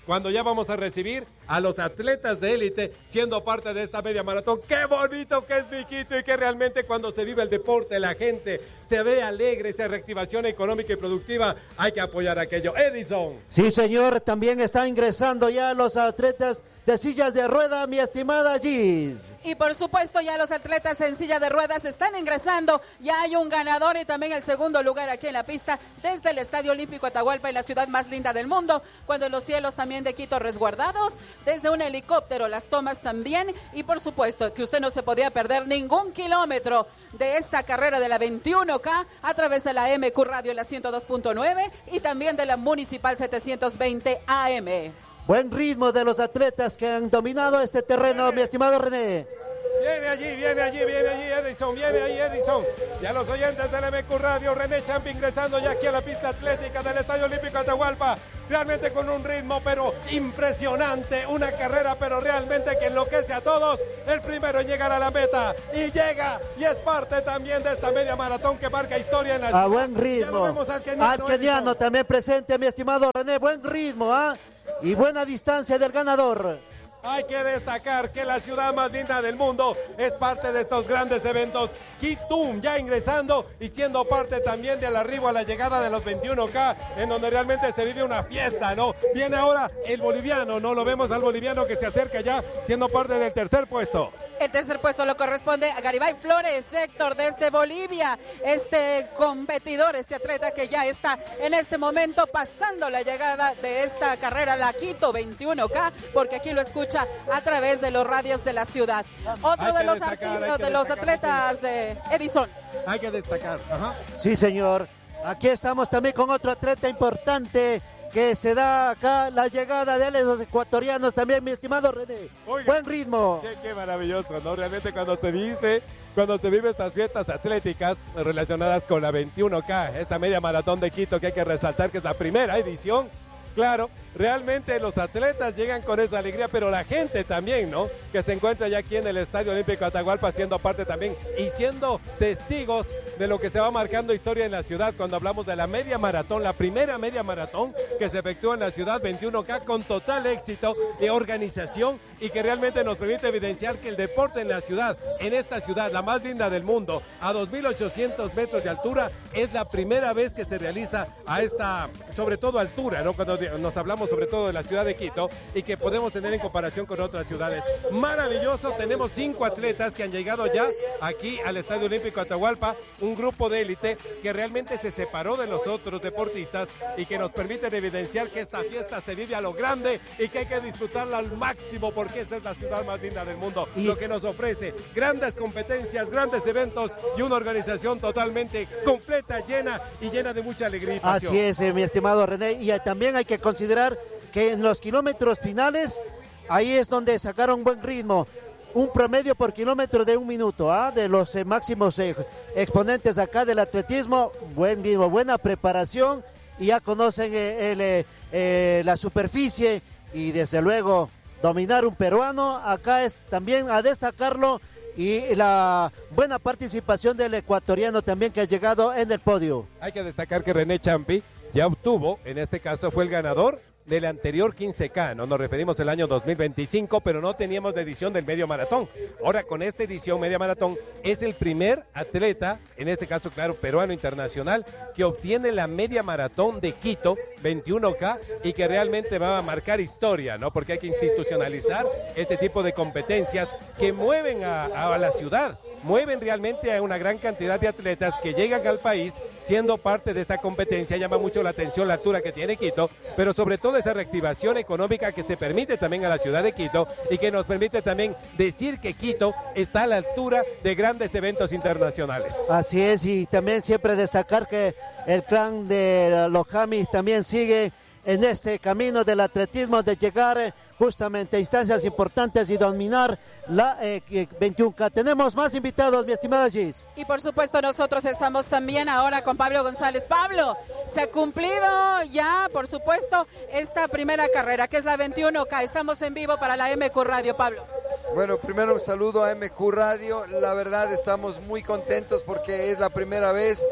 cuando ya vamos a recibir a los atletas de élite siendo parte de esta media maratón. ¡Qué bonito que es mi Quito! Y que realmente cuando se vive el deporte, la gente se ve alegre, esa reactivación económica y productiva, hay que apoyar aquello. Edison. Sí, señor, también están ingresando ya los atletas de sillas de rueda, mi estimada Gis. Y por supuesto ya los atletas en silla de ruedas están ingresando, ya hay un ganador y también el segundo lugar aquí en la pista desde el Estadio Olímpico Atahualpa, en la ciudad más linda del mundo, cuando los cielos también de Quito resguardados, desde un helicóptero las tomas también, y por supuesto que usted no se podía perder ningún kilómetro de esta carrera de la veintiuno K a través de la M Q Radio la ciento dos punto nueve y también de la Municipal setecientos veinte A M. Buen ritmo de los atletas que han dominado este terreno, mi estimado René. Viene allí, viene allí, viene allí Edison, viene ahí Edison. Ya los oyentes del M Q Radio, René Champi ingresando ya aquí a la pista atlética del Estadio Olímpico Atahualpa. Realmente con un ritmo pero impresionante, una carrera pero realmente que enloquece a todos. El primero en llegar a la meta y llega y es parte también de esta media maratón que marca historia en la ciudad. A buen ritmo. Al keniano, al keniano también presente, mi estimado René. Buen ritmo, ¿ah? ¿eh? Y buena distancia del ganador. Hay que destacar que la ciudad más linda del mundo es parte de estos grandes eventos. Quito ya ingresando y siendo parte también del arribo a la llegada de los veintiuno K, en donde realmente se vive una fiesta, ¿no? Viene ahora el boliviano, ¿no? Lo vemos al boliviano que se acerca ya, siendo parte del tercer puesto. El tercer puesto lo corresponde a Garibay Flores, Héctor, desde Bolivia. Este competidor, este atleta que ya está en este momento pasando la llegada de esta carrera, la Quito veintiuno K, porque aquí lo escucha a través de los radios de la ciudad. Otro de los artistas, de los atletas de Edison. Hay que destacar. Ajá. Sí, señor. Aquí estamos también con otro atleta importante que se da acá la llegada de los ecuatorianos también, mi estimado René. Oiga, buen ritmo. Qué, qué maravilloso, ¿no? Realmente cuando se dice, cuando se vive estas fiestas atléticas relacionadas con la veintiuno K, esta media maratón de Quito, que hay que resaltar que es la primera edición. Claro, realmente los atletas llegan con esa alegría, pero la gente también, ¿no? Que se encuentra ya aquí en el Estadio Olímpico Atahualpa, siendo parte también y siendo testigos de lo que se va marcando historia en la ciudad cuando hablamos de la media maratón, la primera media maratón que se efectúa en la ciudad, veintiuno K, con total éxito de organización y que realmente nos permite evidenciar que el deporte en la ciudad, en esta ciudad, la más linda del mundo, a dos mil ochocientos metros de altura, es la primera vez que se realiza a esta, sobre todo altura, ¿no? Cuando nos hablamos sobre todo de la ciudad de Quito y que podemos tener en comparación con otras ciudades. Maravilloso, tenemos cinco atletas que han llegado ya aquí al Estadio Olímpico Atahualpa, un grupo de élite que realmente se separó de los otros deportistas y que nos permiten evidenciar que esta fiesta se vive a lo grande y que hay que disfrutarla al máximo porque esta es la ciudad más linda del mundo, y lo que nos ofrece grandes competencias, grandes eventos y una organización totalmente completa, llena y llena de mucha alegría y pasión. Así es, eh, mi estimado René, y también hay que considerar que en los kilómetros finales, ahí es donde sacaron buen ritmo, un promedio por kilómetro de un minuto, ¿ah? De los eh, máximos eh, exponentes acá del atletismo, buen ritmo, buena preparación, y ya conocen eh, el, eh, eh, la superficie, y desde luego dominar un peruano, acá es también a destacarlo, y la buena participación del ecuatoriano también que ha llegado en el podio. Hay que destacar que René Champi ya obtuvo, en este caso fue el ganador del anterior quince K, no nos referimos al año dos mil veinticinco, pero no teníamos la edición del medio maratón. Ahora con esta edición media maratón es el primer atleta, en este caso claro, peruano internacional, que obtiene la media maratón de Quito veintiuno K y que realmente va a marcar historia, ¿no? Porque hay que institucionalizar este tipo de competencias que mueven a, a la ciudad, mueven realmente a una gran cantidad de atletas que llegan al país siendo parte de esta competencia. Llama mucho la atención la altura que tiene Quito, pero sobre todo esa reactivación económica que se permite también a la ciudad de Quito y que nos permite también decir que Quito está a la altura de grandes eventos internacionales. Así es, y también siempre destacar que el clan de los Jamis también sigue en este camino del atletismo de llegar justamente a instancias importantes y dominar la eh, veintiuno K. Tenemos más invitados, mi estimada Gis. Y por supuesto nosotros estamos también ahora con Pablo González. Pablo, se ha cumplido ya, por supuesto, esta primera carrera, que es la veintiuno K. Estamos en vivo para la M Q Radio, Pablo. Bueno, primero un saludo a M Q Radio. La verdad estamos muy contentos porque es la primera vez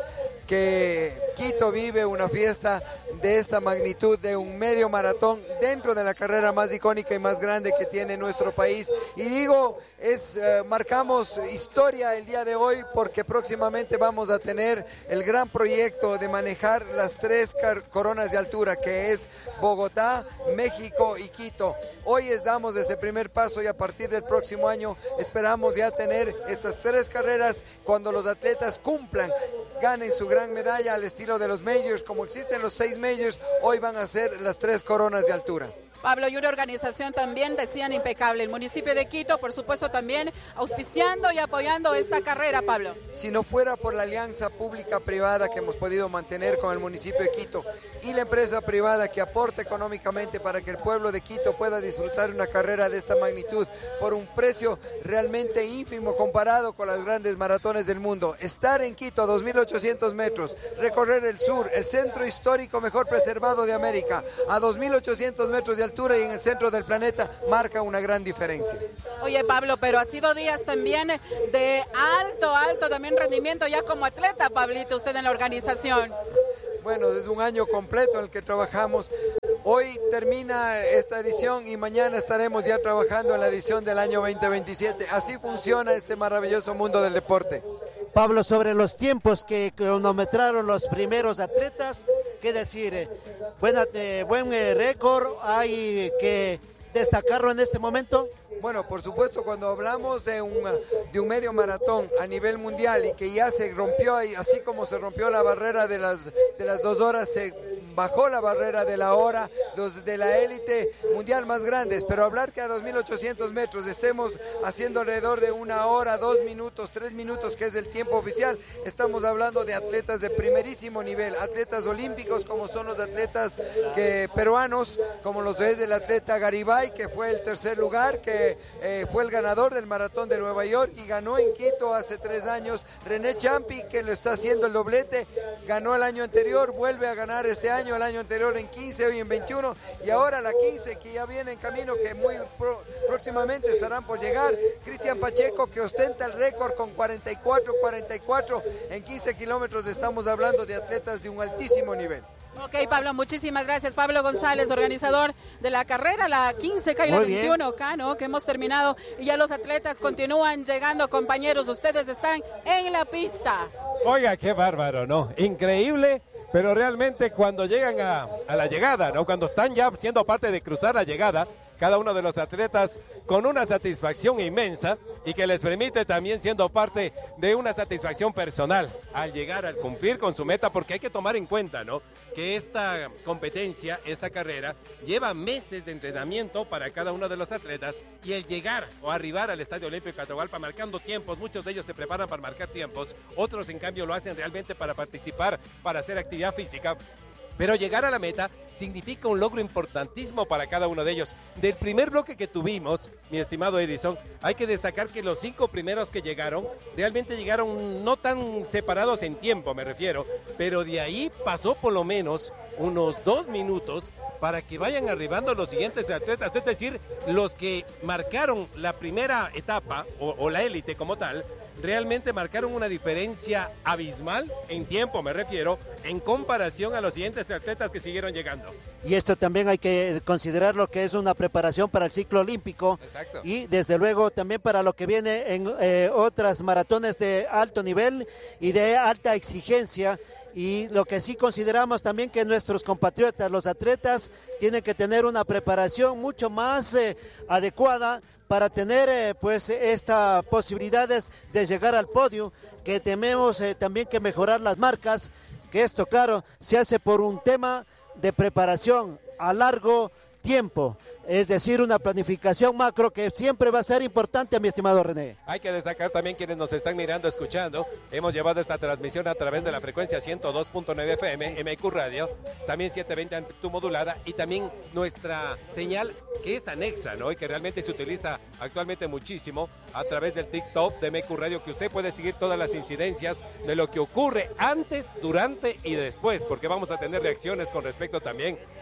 que Quito vive una fiesta de esta magnitud, de un medio maratón dentro de la carrera más icónica y más grande que tiene nuestro país. Y digo, es eh, marcamos historia el día de hoy porque próximamente vamos a tener el gran proyecto de manejar las tres coronas de altura, que es Bogotá, México y Quito. Hoy damos ese primer paso y a partir del próximo año esperamos ya tener estas tres carreras cuando los atletas cumplan, ganen su gran medalla al estilo de los majors. Como existen los seis majors, hoy van a ser las tres coronas de altura. Pablo, y una organización también, decían, impecable. El municipio de Quito, por supuesto, también auspiciando y apoyando esta carrera, Pablo. Si no fuera por la alianza pública-privada que hemos podido mantener con el municipio de Quito y la empresa privada que aporta económicamente para que el pueblo de Quito pueda disfrutar una carrera de esta magnitud por un precio realmente ínfimo comparado con las grandes maratones del mundo. Estar en Quito a dos mil ochocientos metros, recorrer el sur, el centro histórico mejor preservado de América, a dos mil ochocientos metros de altura y en el centro del planeta, marca una gran diferencia. Oye, Pablo, pero ha sido días también de alto, alto también rendimiento ya como atleta, Pablito, usted en la organización. Bueno, es un año completo en el que trabajamos. Hoy termina esta edición y mañana estaremos ya trabajando en la edición del año veinte veintisiete. Así funciona este maravilloso mundo del deporte. Pablo, sobre los tiempos que cronometraron los primeros atletas, ¿qué decir? Buena, eh, buen eh, récord, hay que destacarlo en este momento. Bueno, por supuesto, cuando hablamos de un, de un medio maratón a nivel mundial y que ya se rompió, así como se rompió la barrera de las, de las dos horas, se bajó la barrera de la hora, los de la élite mundial más grandes, pero hablar que a dos mil ochocientos metros estemos haciendo alrededor de una hora, dos minutos, tres minutos, que es el tiempo oficial, estamos hablando de atletas de primerísimo nivel, atletas olímpicos como son los atletas que, peruanos, como los es el atleta Garibay, que fue el tercer lugar, que eh, fue el ganador del maratón de Nueva York y ganó en Quito hace tres años, René Champi, que lo está haciendo el doblete, ganó el año anterior, vuelve a ganar este año, el año anterior en quince, hoy en veintiuno, y ahora la quince que ya viene en camino, que muy pro, próximamente estarán por llegar. Cristian Pacheco, que ostenta el récord con cuarenta y cuatro cuarenta y cuatro en quince kilómetros. Estamos hablando de atletas de un altísimo nivel. Ok, Pablo, muchísimas gracias. Pablo González, organizador de la carrera, la quince K y la veintiuno K, ¿no? Que hemos terminado y ya los atletas continúan llegando, compañeros. Ustedes están en la pista. Oiga, qué bárbaro, ¿no? Increíble. Pero realmente cuando llegan a, a la llegada, ¿no? Cuando están ya siendo parte de cruzar la llegada, cada uno de los atletas con una satisfacción inmensa y que les permite también siendo parte de una satisfacción personal al llegar, al cumplir con su meta, porque hay que tomar en cuenta, ¿no?, que esta competencia, esta carrera, lleva meses de entrenamiento para cada uno de los atletas y el llegar o arribar al Estadio Olímpico de Atahualpa marcando tiempos, muchos de ellos se preparan para marcar tiempos, otros en cambio lo hacen realmente para participar, para hacer actividad física. Pero llegar a la meta significa un logro importantísimo para cada uno de ellos. Del primer bloque que tuvimos, mi estimado Edison, hay que destacar que los cinco primeros que llegaron, realmente llegaron no tan separados en tiempo, me refiero, pero de ahí pasó por lo menos unos dos minutos para que vayan arribando los siguientes atletas, es decir, los que marcaron la primera etapa, o, o la élite como tal, realmente marcaron una diferencia abismal en tiempo, me refiero, en comparación a los siguientes atletas que siguieron llegando. Y esto también hay que considerar lo que es una preparación para el ciclo olímpico. Exacto. Y desde luego también para lo que viene en eh, otras maratones de alto nivel y de alta exigencia. Y lo que sí consideramos también que nuestros compatriotas, los atletas, tienen que tener una preparación mucho más eh, adecuada para tener eh, pues estas posibilidades de llegar al podio, que tenemos eh, también que mejorar las marcas, que esto claro se hace por un tema de preparación a largo tiempo, es decir, una planificación macro que siempre va a ser importante, mi estimado René. Hay que destacar también quienes nos están mirando, escuchando. Hemos llevado esta transmisión a través de la frecuencia ciento dos punto nueve F M, M Q Radio, también setecientos veinte amplitud modulada y también nuestra señal que es anexa, ¿no? Y que realmente se utiliza actualmente muchísimo a través del TikTok de M Q Radio, que usted puede seguir todas las incidencias de lo que ocurre antes, durante y después, porque vamos a tener reacciones con respecto también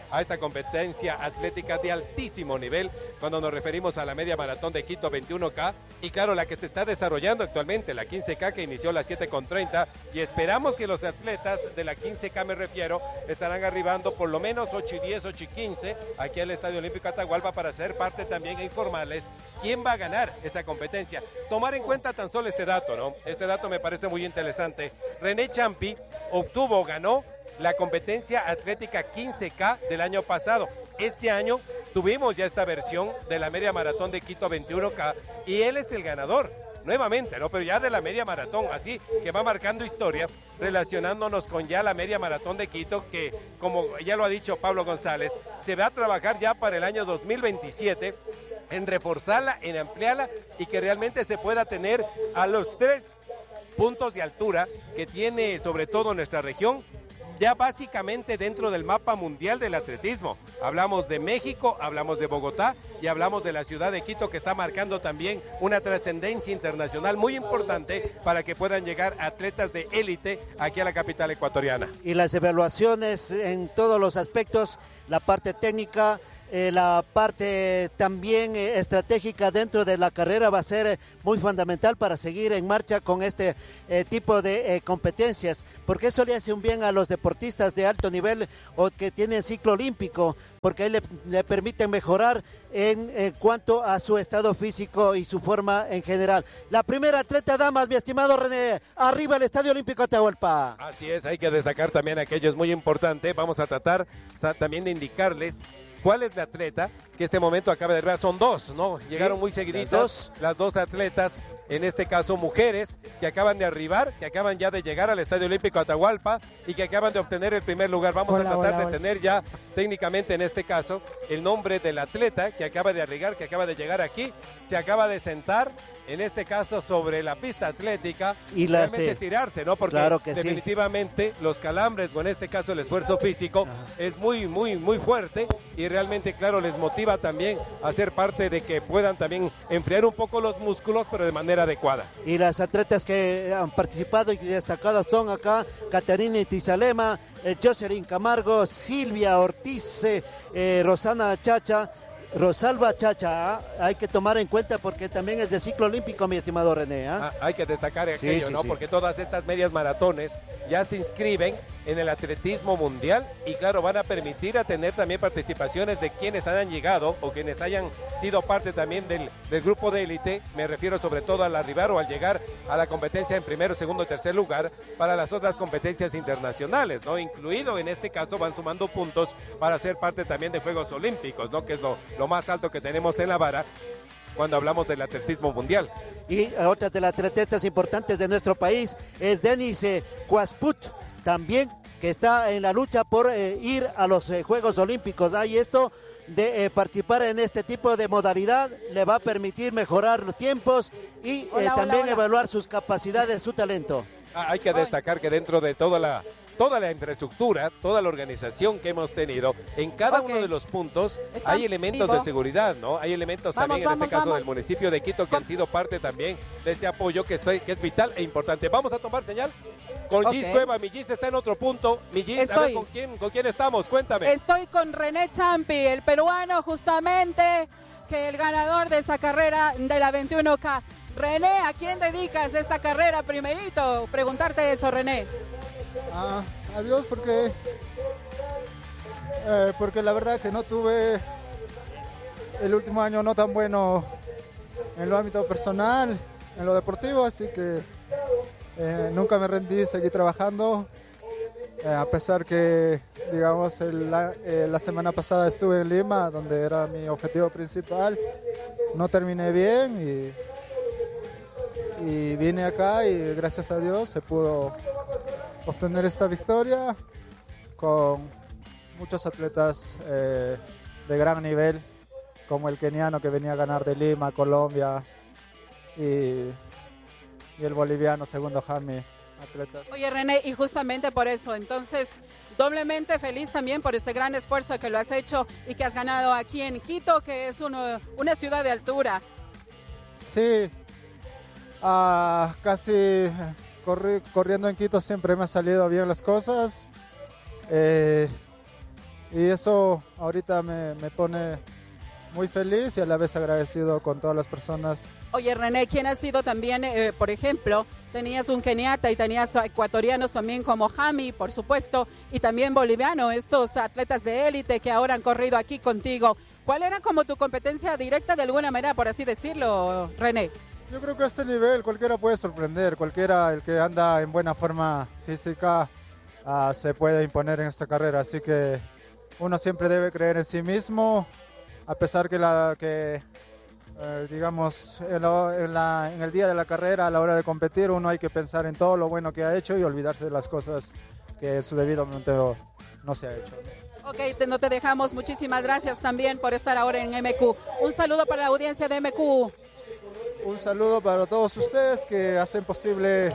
a esta competencia atlética de altísimo nivel cuando nos referimos a la media maratón de Quito veintiuno K y claro, la que se está desarrollando actualmente, la quince K que inició a las siete con treinta y esperamos que los atletas de la quince K me refiero estarán arribando por lo menos ocho y diez, ocho y quince aquí al Estadio Olímpico Atahualpa para ser parte también e informarles quién va a ganar esa competencia. Tomar en cuenta tan solo este dato, ¿no? Este dato me parece muy interesante. René Champi obtuvo, ganó la competencia atlética quince K del año pasado. Este año tuvimos ya esta versión de la media maratón de Quito veintiuno K y él es el ganador. Nuevamente, ¿no? Pero ya de la media maratón, así que va marcando historia, relacionándonos con ya la media maratón de Quito, que como ya lo ha dicho Pablo González, se va a trabajar ya para el año dos mil veintisiete en reforzarla, en ampliarla y que realmente se pueda tener a los tres puntos de altura que tiene sobre todo nuestra región, ya básicamente dentro del mapa mundial del atletismo. Hablamos de México, hablamos de Bogotá y hablamos de la ciudad de Quito, que está marcando también una trascendencia internacional muy importante para que puedan llegar atletas de élite aquí a la capital ecuatoriana. Y las evaluaciones en todos los aspectos, la parte técnica, Eh, la parte también eh, estratégica dentro de la carrera va a ser eh, muy fundamental para seguir en marcha con este eh, tipo de eh, competencias, porque eso le hace un bien a los deportistas de alto nivel o que tienen ciclo olímpico, porque ahí le, le permiten mejorar en, en cuanto a su estado físico y su forma en general. La primera atleta, damas, mi estimado René, arriba el Estadio Olímpico Atahualpa. Así es, hay que destacar también aquello, es muy importante, vamos a tratar también de indicarles cuál es la atleta que este momento acaba de arribar. Son dos, ¿no? Llegaron sí, muy seguiditas las dos. las dos atletas, en este caso mujeres, que acaban de arribar, que acaban ya de llegar al Estadio Olímpico Atahualpa y que acaban de obtener el primer lugar. Vamos Hola, a tratar hola, de hola. tener ya técnicamente en este caso el nombre del atleta que acaba de arribar, que acaba de llegar aquí, se acaba de sentar en este caso sobre la pista atlética Y la realmente sí. estirarse, ¿no? Porque Claro que sí. definitivamente los calambres o en este caso el esfuerzo físico es muy, muy, muy fuerte y realmente, claro, les motiva también a ser parte de que puedan también enfriar un poco los músculos, pero de manera adecuada. Y las atletas que han participado y destacadas son acá Caterina Tizalema, eh, Jocelyn Camargo, Silvia Ortiz, eh, eh, Rosana Chacha, Rosalba Chacha, ¿ah? Hay que tomar en cuenta porque también es de ciclo olímpico, mi estimado René. ¿ah? Ah, hay que destacar Sí, aquello, sí, ¿no? sí. Porque todas estas medias maratones ya se inscriben en el atletismo mundial y claro, van a permitir a tener también participaciones de quienes hayan llegado o quienes hayan sido parte también del, del grupo de élite. Me refiero sobre todo al arribar o al llegar a la competencia en primero, segundo, tercer lugar para las otras competencias internacionales, ¿no? Incluido en este caso van sumando puntos para ser parte también de Juegos Olímpicos, ¿no? Que es lo, lo más alto que tenemos en la vara cuando hablamos del atletismo mundial. Y otra de las atletas importantes de nuestro país es Denis eh, Cuasput, también que está en la lucha por eh, ir a los eh, Juegos Olímpicos. ¿ah? Y esto de eh, participar en este tipo de modalidad le va a permitir mejorar los tiempos y eh, Hola, hola, también hola. evaluar sus capacidades, su talento. Ah, hay que destacar que dentro de toda la toda la infraestructura, toda la organización que hemos tenido, en cada Ok. uno de los puntos Está hay elementos vivo. de seguridad, ¿no? Hay elementos Vamos, también en vamos, este caso vamos. del municipio de Quito que han sido parte también de este apoyo que, soy, que es vital e importante. Vamos a tomar señal con Ok. Gis Cueva. Mi Gis está en otro punto. Mi Gis, a Estoy. ver, ¿con quién, ¿con quién estamos? Cuéntame. Estoy con René Champi, el peruano justamente, que el ganador de esa carrera de la veintiuno K. René, ¿a quién dedicas esta carrera primerito? Preguntarte eso, René. Ah, adiós porque eh, porque la verdad que no tuve el último año no tan bueno en lo ámbito personal, en lo deportivo, así que eh, nunca me rendí, seguí trabajando, eh, a pesar que digamos el- la, eh, la semana pasada estuve en Lima, donde era mi objetivo principal, no terminé bien y, y vine acá y gracias a Dios se pudo obtener esta victoria con muchos atletas eh, de gran nivel, como el keniano que venía a ganar de Lima, Colombia, y, y el boliviano Segundo Jami, atletas. Oye, René, y justamente por eso, entonces, doblemente feliz también por este gran esfuerzo que lo has hecho y que has ganado aquí en Quito, que es uno- una ciudad de altura. Sí, ah, casi corri- corriendo en Quito siempre me han salido bien las cosas. Eh, y eso ahorita me, me pone muy feliz y a la vez agradecido con todas las personas. Oye, René, ¿quién ha sido también, eh, por ejemplo, tenías un keniata y tenías ecuatorianos también como Jami, por supuesto, y también boliviano, estos atletas de élite que ahora han corrido aquí contigo? ¿Cuál era como tu competencia directa de alguna manera, por así decirlo, René? Yo creo que a este nivel cualquiera puede sorprender, cualquiera el que anda en buena forma física uh, se puede imponer en esta carrera, así que uno siempre debe creer en sí mismo, a pesar que, la, que eh, digamos, en, lo, en, la, en el día de la carrera, a la hora de competir, uno hay que pensar en todo lo bueno que ha hecho y olvidarse de las cosas que en su debido momento no se ha hecho. Ok, te, no te dejamos. Muchísimas gracias también por estar ahora en M Q. Un saludo para la audiencia de M Q. Un saludo para todos ustedes que hacen posible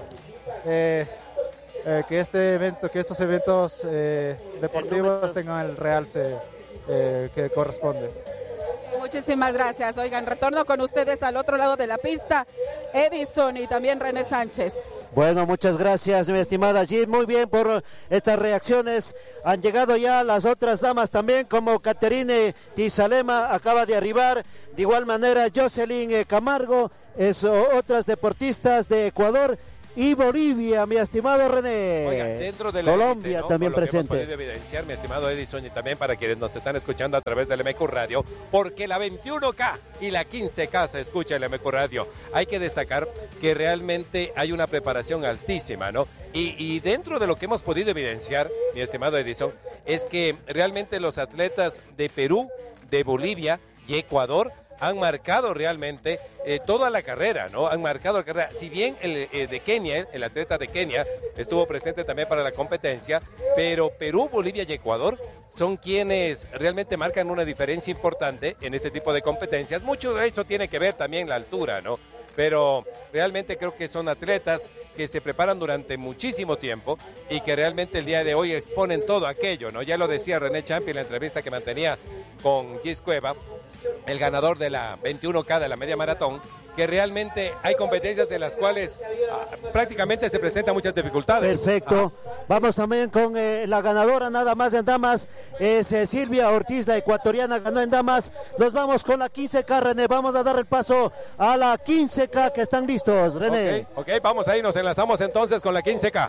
eh, eh, que este evento, que estos eventos eh, deportivos tengan el realce eh, que corresponde. Muchísimas gracias. Oigan, retorno con ustedes al otro lado de la pista, Edison y también René Sánchez. Bueno, muchas gracias, mi estimada G. Muy bien por estas reacciones. Han llegado ya las otras damas también, como Caterine Tizalema, acaba de arribar. De igual manera, Jocelyn Camargo, es otras deportistas de Ecuador y Bolivia, mi estimado René. Oiga, dentro de la Colombia élite, ¿no? también Por lo presente. Que hemos podido evidenciar, mi estimado Edison, y también para quienes nos están escuchando a través del M Q Radio, porque la veintiuno K y la quince K se escucha en el M Q Radio. Hay que destacar que realmente hay una preparación altísima, ¿no? Y, y dentro de lo que hemos podido evidenciar, mi estimado Edison, es que realmente los atletas de Perú, de Bolivia y Ecuador han marcado realmente eh, toda la carrera, ¿no? Han marcado la carrera. Si bien el eh, de Kenia, el atleta de Kenia, estuvo presente también para la competencia, pero Perú, Bolivia y Ecuador son quienes realmente marcan una diferencia importante en este tipo de competencias. Mucho de eso tiene que ver también la altura, ¿no? Pero realmente creo que son atletas que se preparan durante muchísimo tiempo y que realmente el día de hoy exponen todo aquello, ¿no? Ya lo decía René Champi en la entrevista que mantenía con Gis Cueva, el ganador de la veintiuno K de la media maratón, que realmente hay competencias en las cuales ah, prácticamente se presentan muchas dificultades. Perfecto. Ah. Vamos también con eh, la ganadora, nada más en damas, es eh, Silvia Ortiz, la ecuatoriana, ganó en damas. Nos vamos con la quince K, René. Vamos a dar el paso a la quince K, que están listos, René. Ok, okay, vamos ahí, nos enlazamos entonces con la quince K.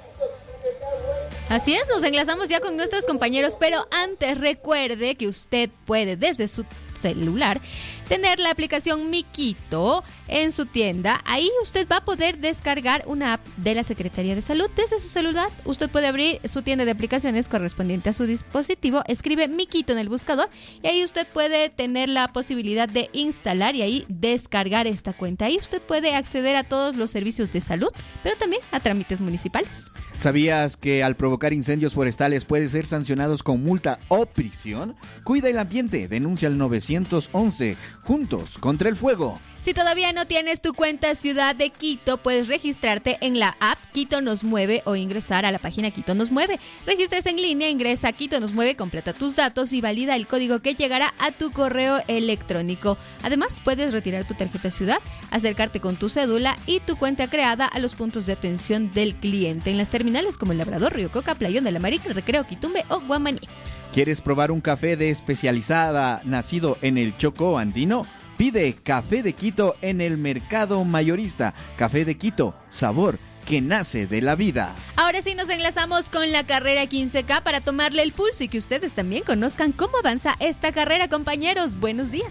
Así es, nos enlazamos ya con nuestros compañeros, pero antes recuerde que usted puede desde su celular tener la aplicación Miquito en su tienda. Ahí usted va a poder descargar una app de la Secretaría de Salud desde su celular. Usted puede abrir su tienda de aplicaciones correspondiente a su dispositivo, escribe Miquito en el buscador y ahí usted puede tener la posibilidad de instalar y ahí descargar esta cuenta. Ahí usted puede acceder a todos los servicios de salud, pero también a trámites municipales. ¿Sabías que al provocar incendios forestales puede ser sancionados con multa o prisión? Cuida el ambiente, denuncia al nueve once, juntos contra el fuego. Si todavía no tienes tu cuenta Ciudad de Quito, puedes registrarte en la app Quito Nos Mueve o ingresar a la página Quito Nos Mueve. Regístrese en línea, ingresa a Quito Nos Mueve, completa tus datos y valida el código que llegará a tu correo electrónico. Además, puedes retirar tu tarjeta Ciudad, acercarte con tu cédula y tu cuenta creada a los puntos de atención del cliente en las terminales como El Labrador, Río Coca, Playón del América, Recreo, Quitumbe o Guamaní. ¿Quieres probar un café de especializada nacido en el Chocó andino? Pide Café de Quito en el Mercado Mayorista. Café de Quito, sabor que nace de la vida. Ahora sí nos enlazamos con la carrera quince K para tomarle el pulso y que ustedes también conozcan cómo avanza esta carrera, compañeros. Buenos días.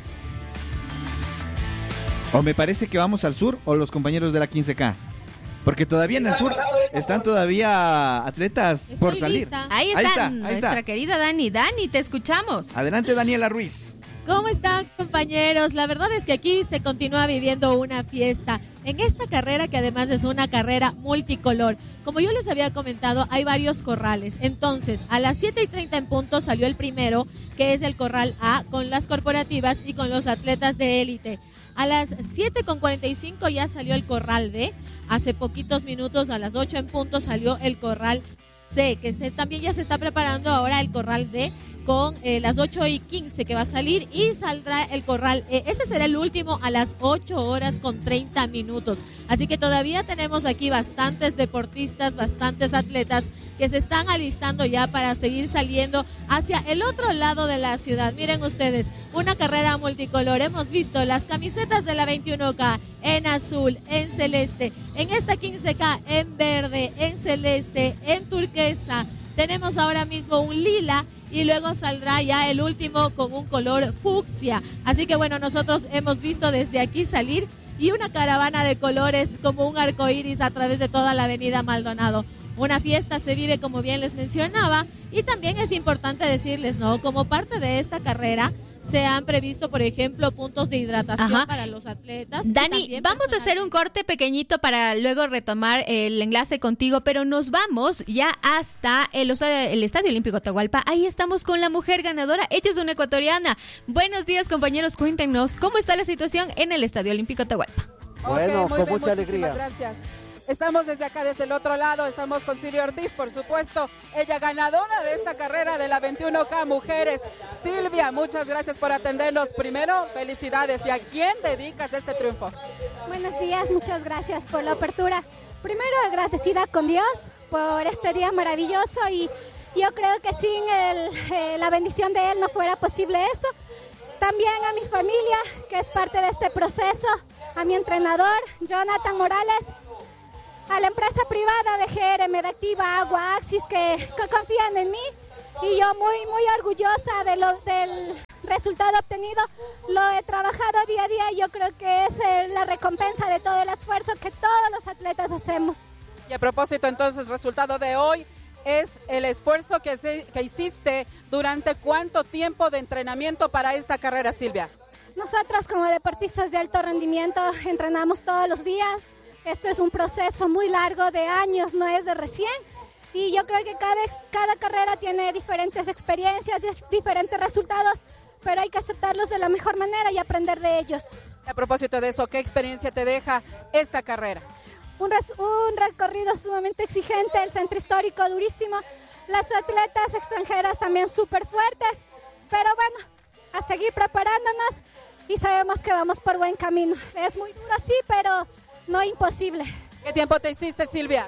O me parece que vamos al sur o los compañeros de la quince K. Porque todavía en el sur están todavía atletas Estoy por salir. lista. Ahí está, ahí está, ahí nuestra está. querida Dani. Dani, te escuchamos. Adelante, Daniela Ruiz. ¿Cómo están, compañeros? La verdad es que aquí se continúa viviendo una fiesta en esta carrera, que además es una carrera multicolor. Como yo les había comentado, hay varios corrales. Entonces, a las siete y treinta en punto salió el primero, que es el corral A, con las corporativas y con los atletas de élite. A las siete con cuarenta y cinco ya salió el corral B. Hace poquitos minutos, a las ocho en punto, salió el corral C, que se, también ya se está preparando ahora el corral D, con eh, las ocho y quince que va a salir y saldrá el corral. Eh, ese será el último a las ocho horas con treinta minutos. Así que todavía tenemos aquí bastantes deportistas, bastantes atletas que se están alistando ya para seguir saliendo hacia el otro lado de la ciudad. Miren ustedes, una carrera multicolor. Hemos visto las camisetas de la veintiuno K en azul, en celeste, en esta quince K en verde, en celeste, en turquesa. Tenemos ahora mismo un lila y luego saldrá ya el último con un color fucsia. Así que bueno, nosotros hemos visto desde aquí salir y una caravana de colores como un arco iris a través de toda la avenida Maldonado. Una fiesta se vive, como bien les mencionaba, y también es importante decirles, ¿no? Como parte de esta carrera se han previsto, por ejemplo, puntos de hidratación Ajá. para los atletas. Dani, vamos personal. a hacer un corte pequeñito para luego retomar el enlace contigo, pero nos vamos ya hasta el, el Estadio Olímpico Atahualpa. Ahí estamos con la mujer ganadora. Ella es una ecuatoriana. Buenos días, compañeros. Cuéntenos cómo está la situación en el Estadio Olímpico Atahualpa. Bueno, okay, con bien, mucha alegría. Gracias. Estamos desde acá, desde el otro lado, estamos con Silvia Ortiz, por supuesto, ella ganadora de esta carrera de la veintiuno K Mujeres. Silvia, muchas gracias por atendernos. Primero, felicidades. ¿Y a quién dedicas este triunfo? Buenos días, muchas gracias por la apertura. Primero, agradecida con Dios por este día maravilloso y yo creo que sin el, eh, la bendición de Él no fuera posible eso. También a mi familia, que es parte de este proceso, a mi entrenador, Jonathan Morales, a la empresa privada de G R, Medactiva, Agua, Axis, que, que confían en mí y yo muy, muy orgullosa de lo, del resultado obtenido. Lo he trabajado día a día y yo creo que es eh, la recompensa de todo el esfuerzo que todos los atletas hacemos. Y a propósito, entonces, resultado de hoy es el esfuerzo que, se, que hiciste durante cuánto tiempo de entrenamiento para esta carrera, Silvia. Nosotros como deportistas de alto rendimiento entrenamos todos los días. Esto es un proceso muy largo de años, no es de recién. Y yo creo que cada, cada carrera tiene diferentes experiencias, diferentes resultados, pero hay que aceptarlos de la mejor manera y aprender de ellos. A propósito de eso, ¿qué experiencia te deja esta carrera? Un, res, un recorrido sumamente exigente, el centro histórico durísimo, las atletas extranjeras también súper fuertes, pero bueno, a seguir preparándonos y sabemos que vamos por buen camino. Es muy duro, sí, pero no imposible. ¿Qué tiempo te hiciste, Silvia?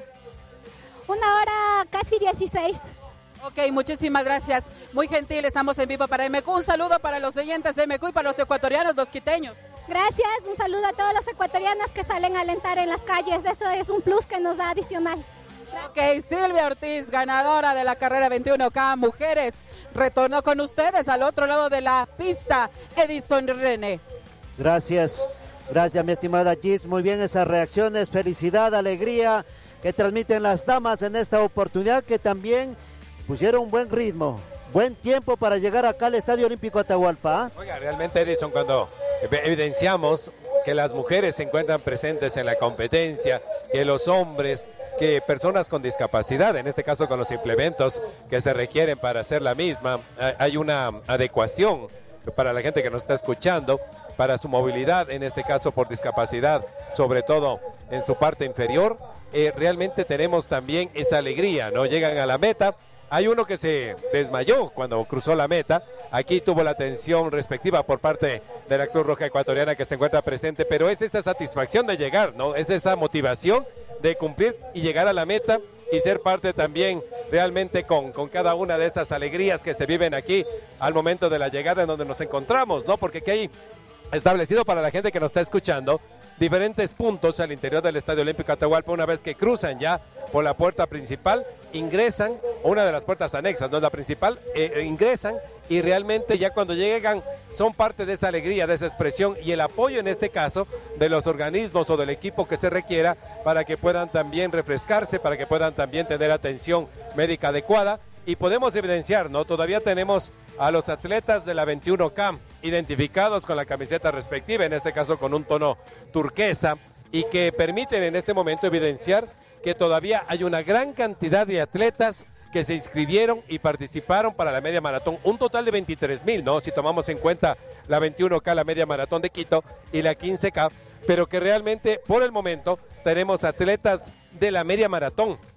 Una hora casi dieciséis. Ok, muchísimas gracias. Muy gentil, estamos en vivo para M Q. Un saludo para los oyentes de M Q y para los ecuatorianos, los quiteños. Gracias, un saludo a todos los ecuatorianos que salen a alentar en las calles. Eso es un plus que nos da adicional. Ok, Silvia Ortiz, ganadora de la carrera veintiuno K Mujeres. Retorno con ustedes al otro lado de la pista, Edison René. Gracias. Gracias, mi estimada Gis. Muy bien esas reacciones, felicidad, alegría que transmiten las damas en esta oportunidad, que también pusieron un buen ritmo, buen tiempo para llegar acá al Estadio Olímpico Atahualpa. Oiga, realmente, Edison, cuando evidenciamos que las mujeres se encuentran presentes en la competencia, que los hombres, que personas con discapacidad, en este caso con los implementos que se requieren para hacer la misma, hay una adecuación para la gente que nos está escuchando, para su movilidad, en este caso por discapacidad, sobre todo en su parte inferior. Eh, realmente tenemos también esa alegría, ¿no? Llegan a la meta. Hay uno que se desmayó cuando cruzó la meta. Aquí tuvo la atención respectiva por parte de la Cruz Roja Ecuatoriana que se encuentra presente, pero es esa satisfacción de llegar, ¿no? Es esa motivación de cumplir y llegar a la meta y ser parte también realmente con, con cada una de esas alegrías que se viven aquí al momento de la llegada en donde nos encontramos, ¿no? Porque aquí hay establecido para la gente que nos está escuchando diferentes puntos al interior del Estadio Olímpico Atahualpa. Una vez que cruzan ya por la puerta principal, ingresan, una de las puertas anexas, no es la principal, eh, ingresan y realmente ya cuando llegan son parte de esa alegría, de esa expresión y el apoyo en este caso de los organismos o del equipo que se requiera para que puedan también refrescarse, para que puedan también tener atención médica adecuada. Y podemos evidenciar, ¿no? Todavía tenemos a los atletas de la veintiuno K identificados con la camiseta respectiva, en este caso con un tono turquesa, y que permiten en este momento evidenciar que todavía hay una gran cantidad de atletas que se inscribieron y participaron para la media maratón, un total de veintitrés mil, ¿no? Si tomamos en cuenta la veintiuno K, la media maratón de Quito, y la quince K, pero que realmente por el momento tenemos atletas de la media maratón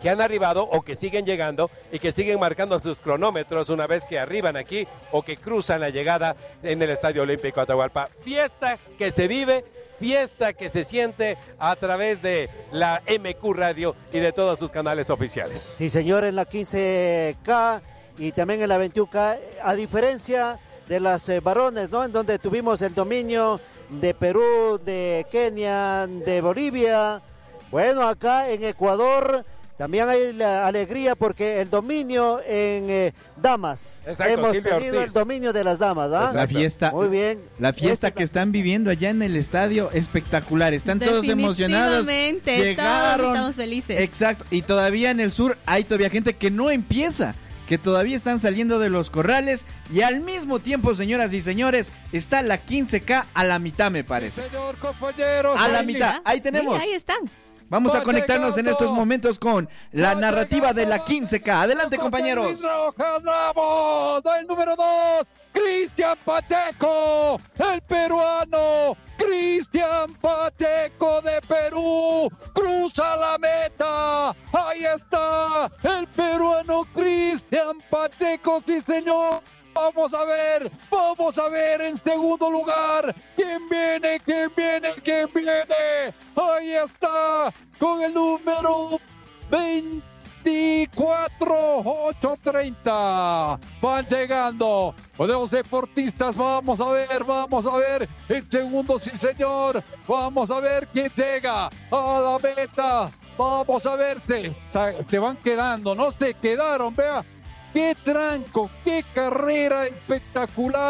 que han arribado o que siguen llegando y que siguen marcando sus cronómetros una vez que arriban aquí o que cruzan la llegada en el Estadio Olímpico Atahualpa. Fiesta que se vive, fiesta que se siente a través de la M Q Radio y de todos sus canales oficiales. Sí, señor, en la quince K y también en la veintiuno K, a diferencia de las eh, varones, ¿no? En donde tuvimos el dominio de Perú, de Kenia, de Bolivia. Bueno, acá en Ecuador también hay la alegría porque el dominio en eh, damas. Exacto, hemos Silvia tenido Ortiz. el dominio de las damas, ¿ah? La fiesta, muy bien. La fiesta Este- que están viviendo allá en el estadio, espectacular. Están todos emocionados. Definitivamente, Llegaron. todos estamos felices. Exacto. Y todavía en el sur hay todavía gente que no empieza, que todavía están saliendo de los corrales. Y al mismo tiempo, señoras y señores, está la quince K a la mitad, me parece. Señor compañeros, A la ahí- mitad. Ahí tenemos. Mira, ahí están. Vamos a Va conectarnos en llegando. estos momentos con la Va narrativa de la quince K. Adelante, José compañeros. Luis Rojas Ramos, el número dos, Cristian Pacheco, el peruano, Cristian Pacheco de Perú, cruza la meta, ahí está, el peruano Cristian Pacheco, sí señor. Vamos a ver, vamos a ver en segundo lugar. ¿Quién viene? ¿Quién viene? ¿Quién viene? Ahí está, con el número veinticuatro, ocho treinta. Van llegando. Los deportistas, vamos a ver, vamos a ver. El segundo, sí señor. Vamos a ver quién llega a la meta. Vamos a ver, se, se van quedando, no se quedaron, vea. ¡Qué tranco! ¡Qué carrera espectacular!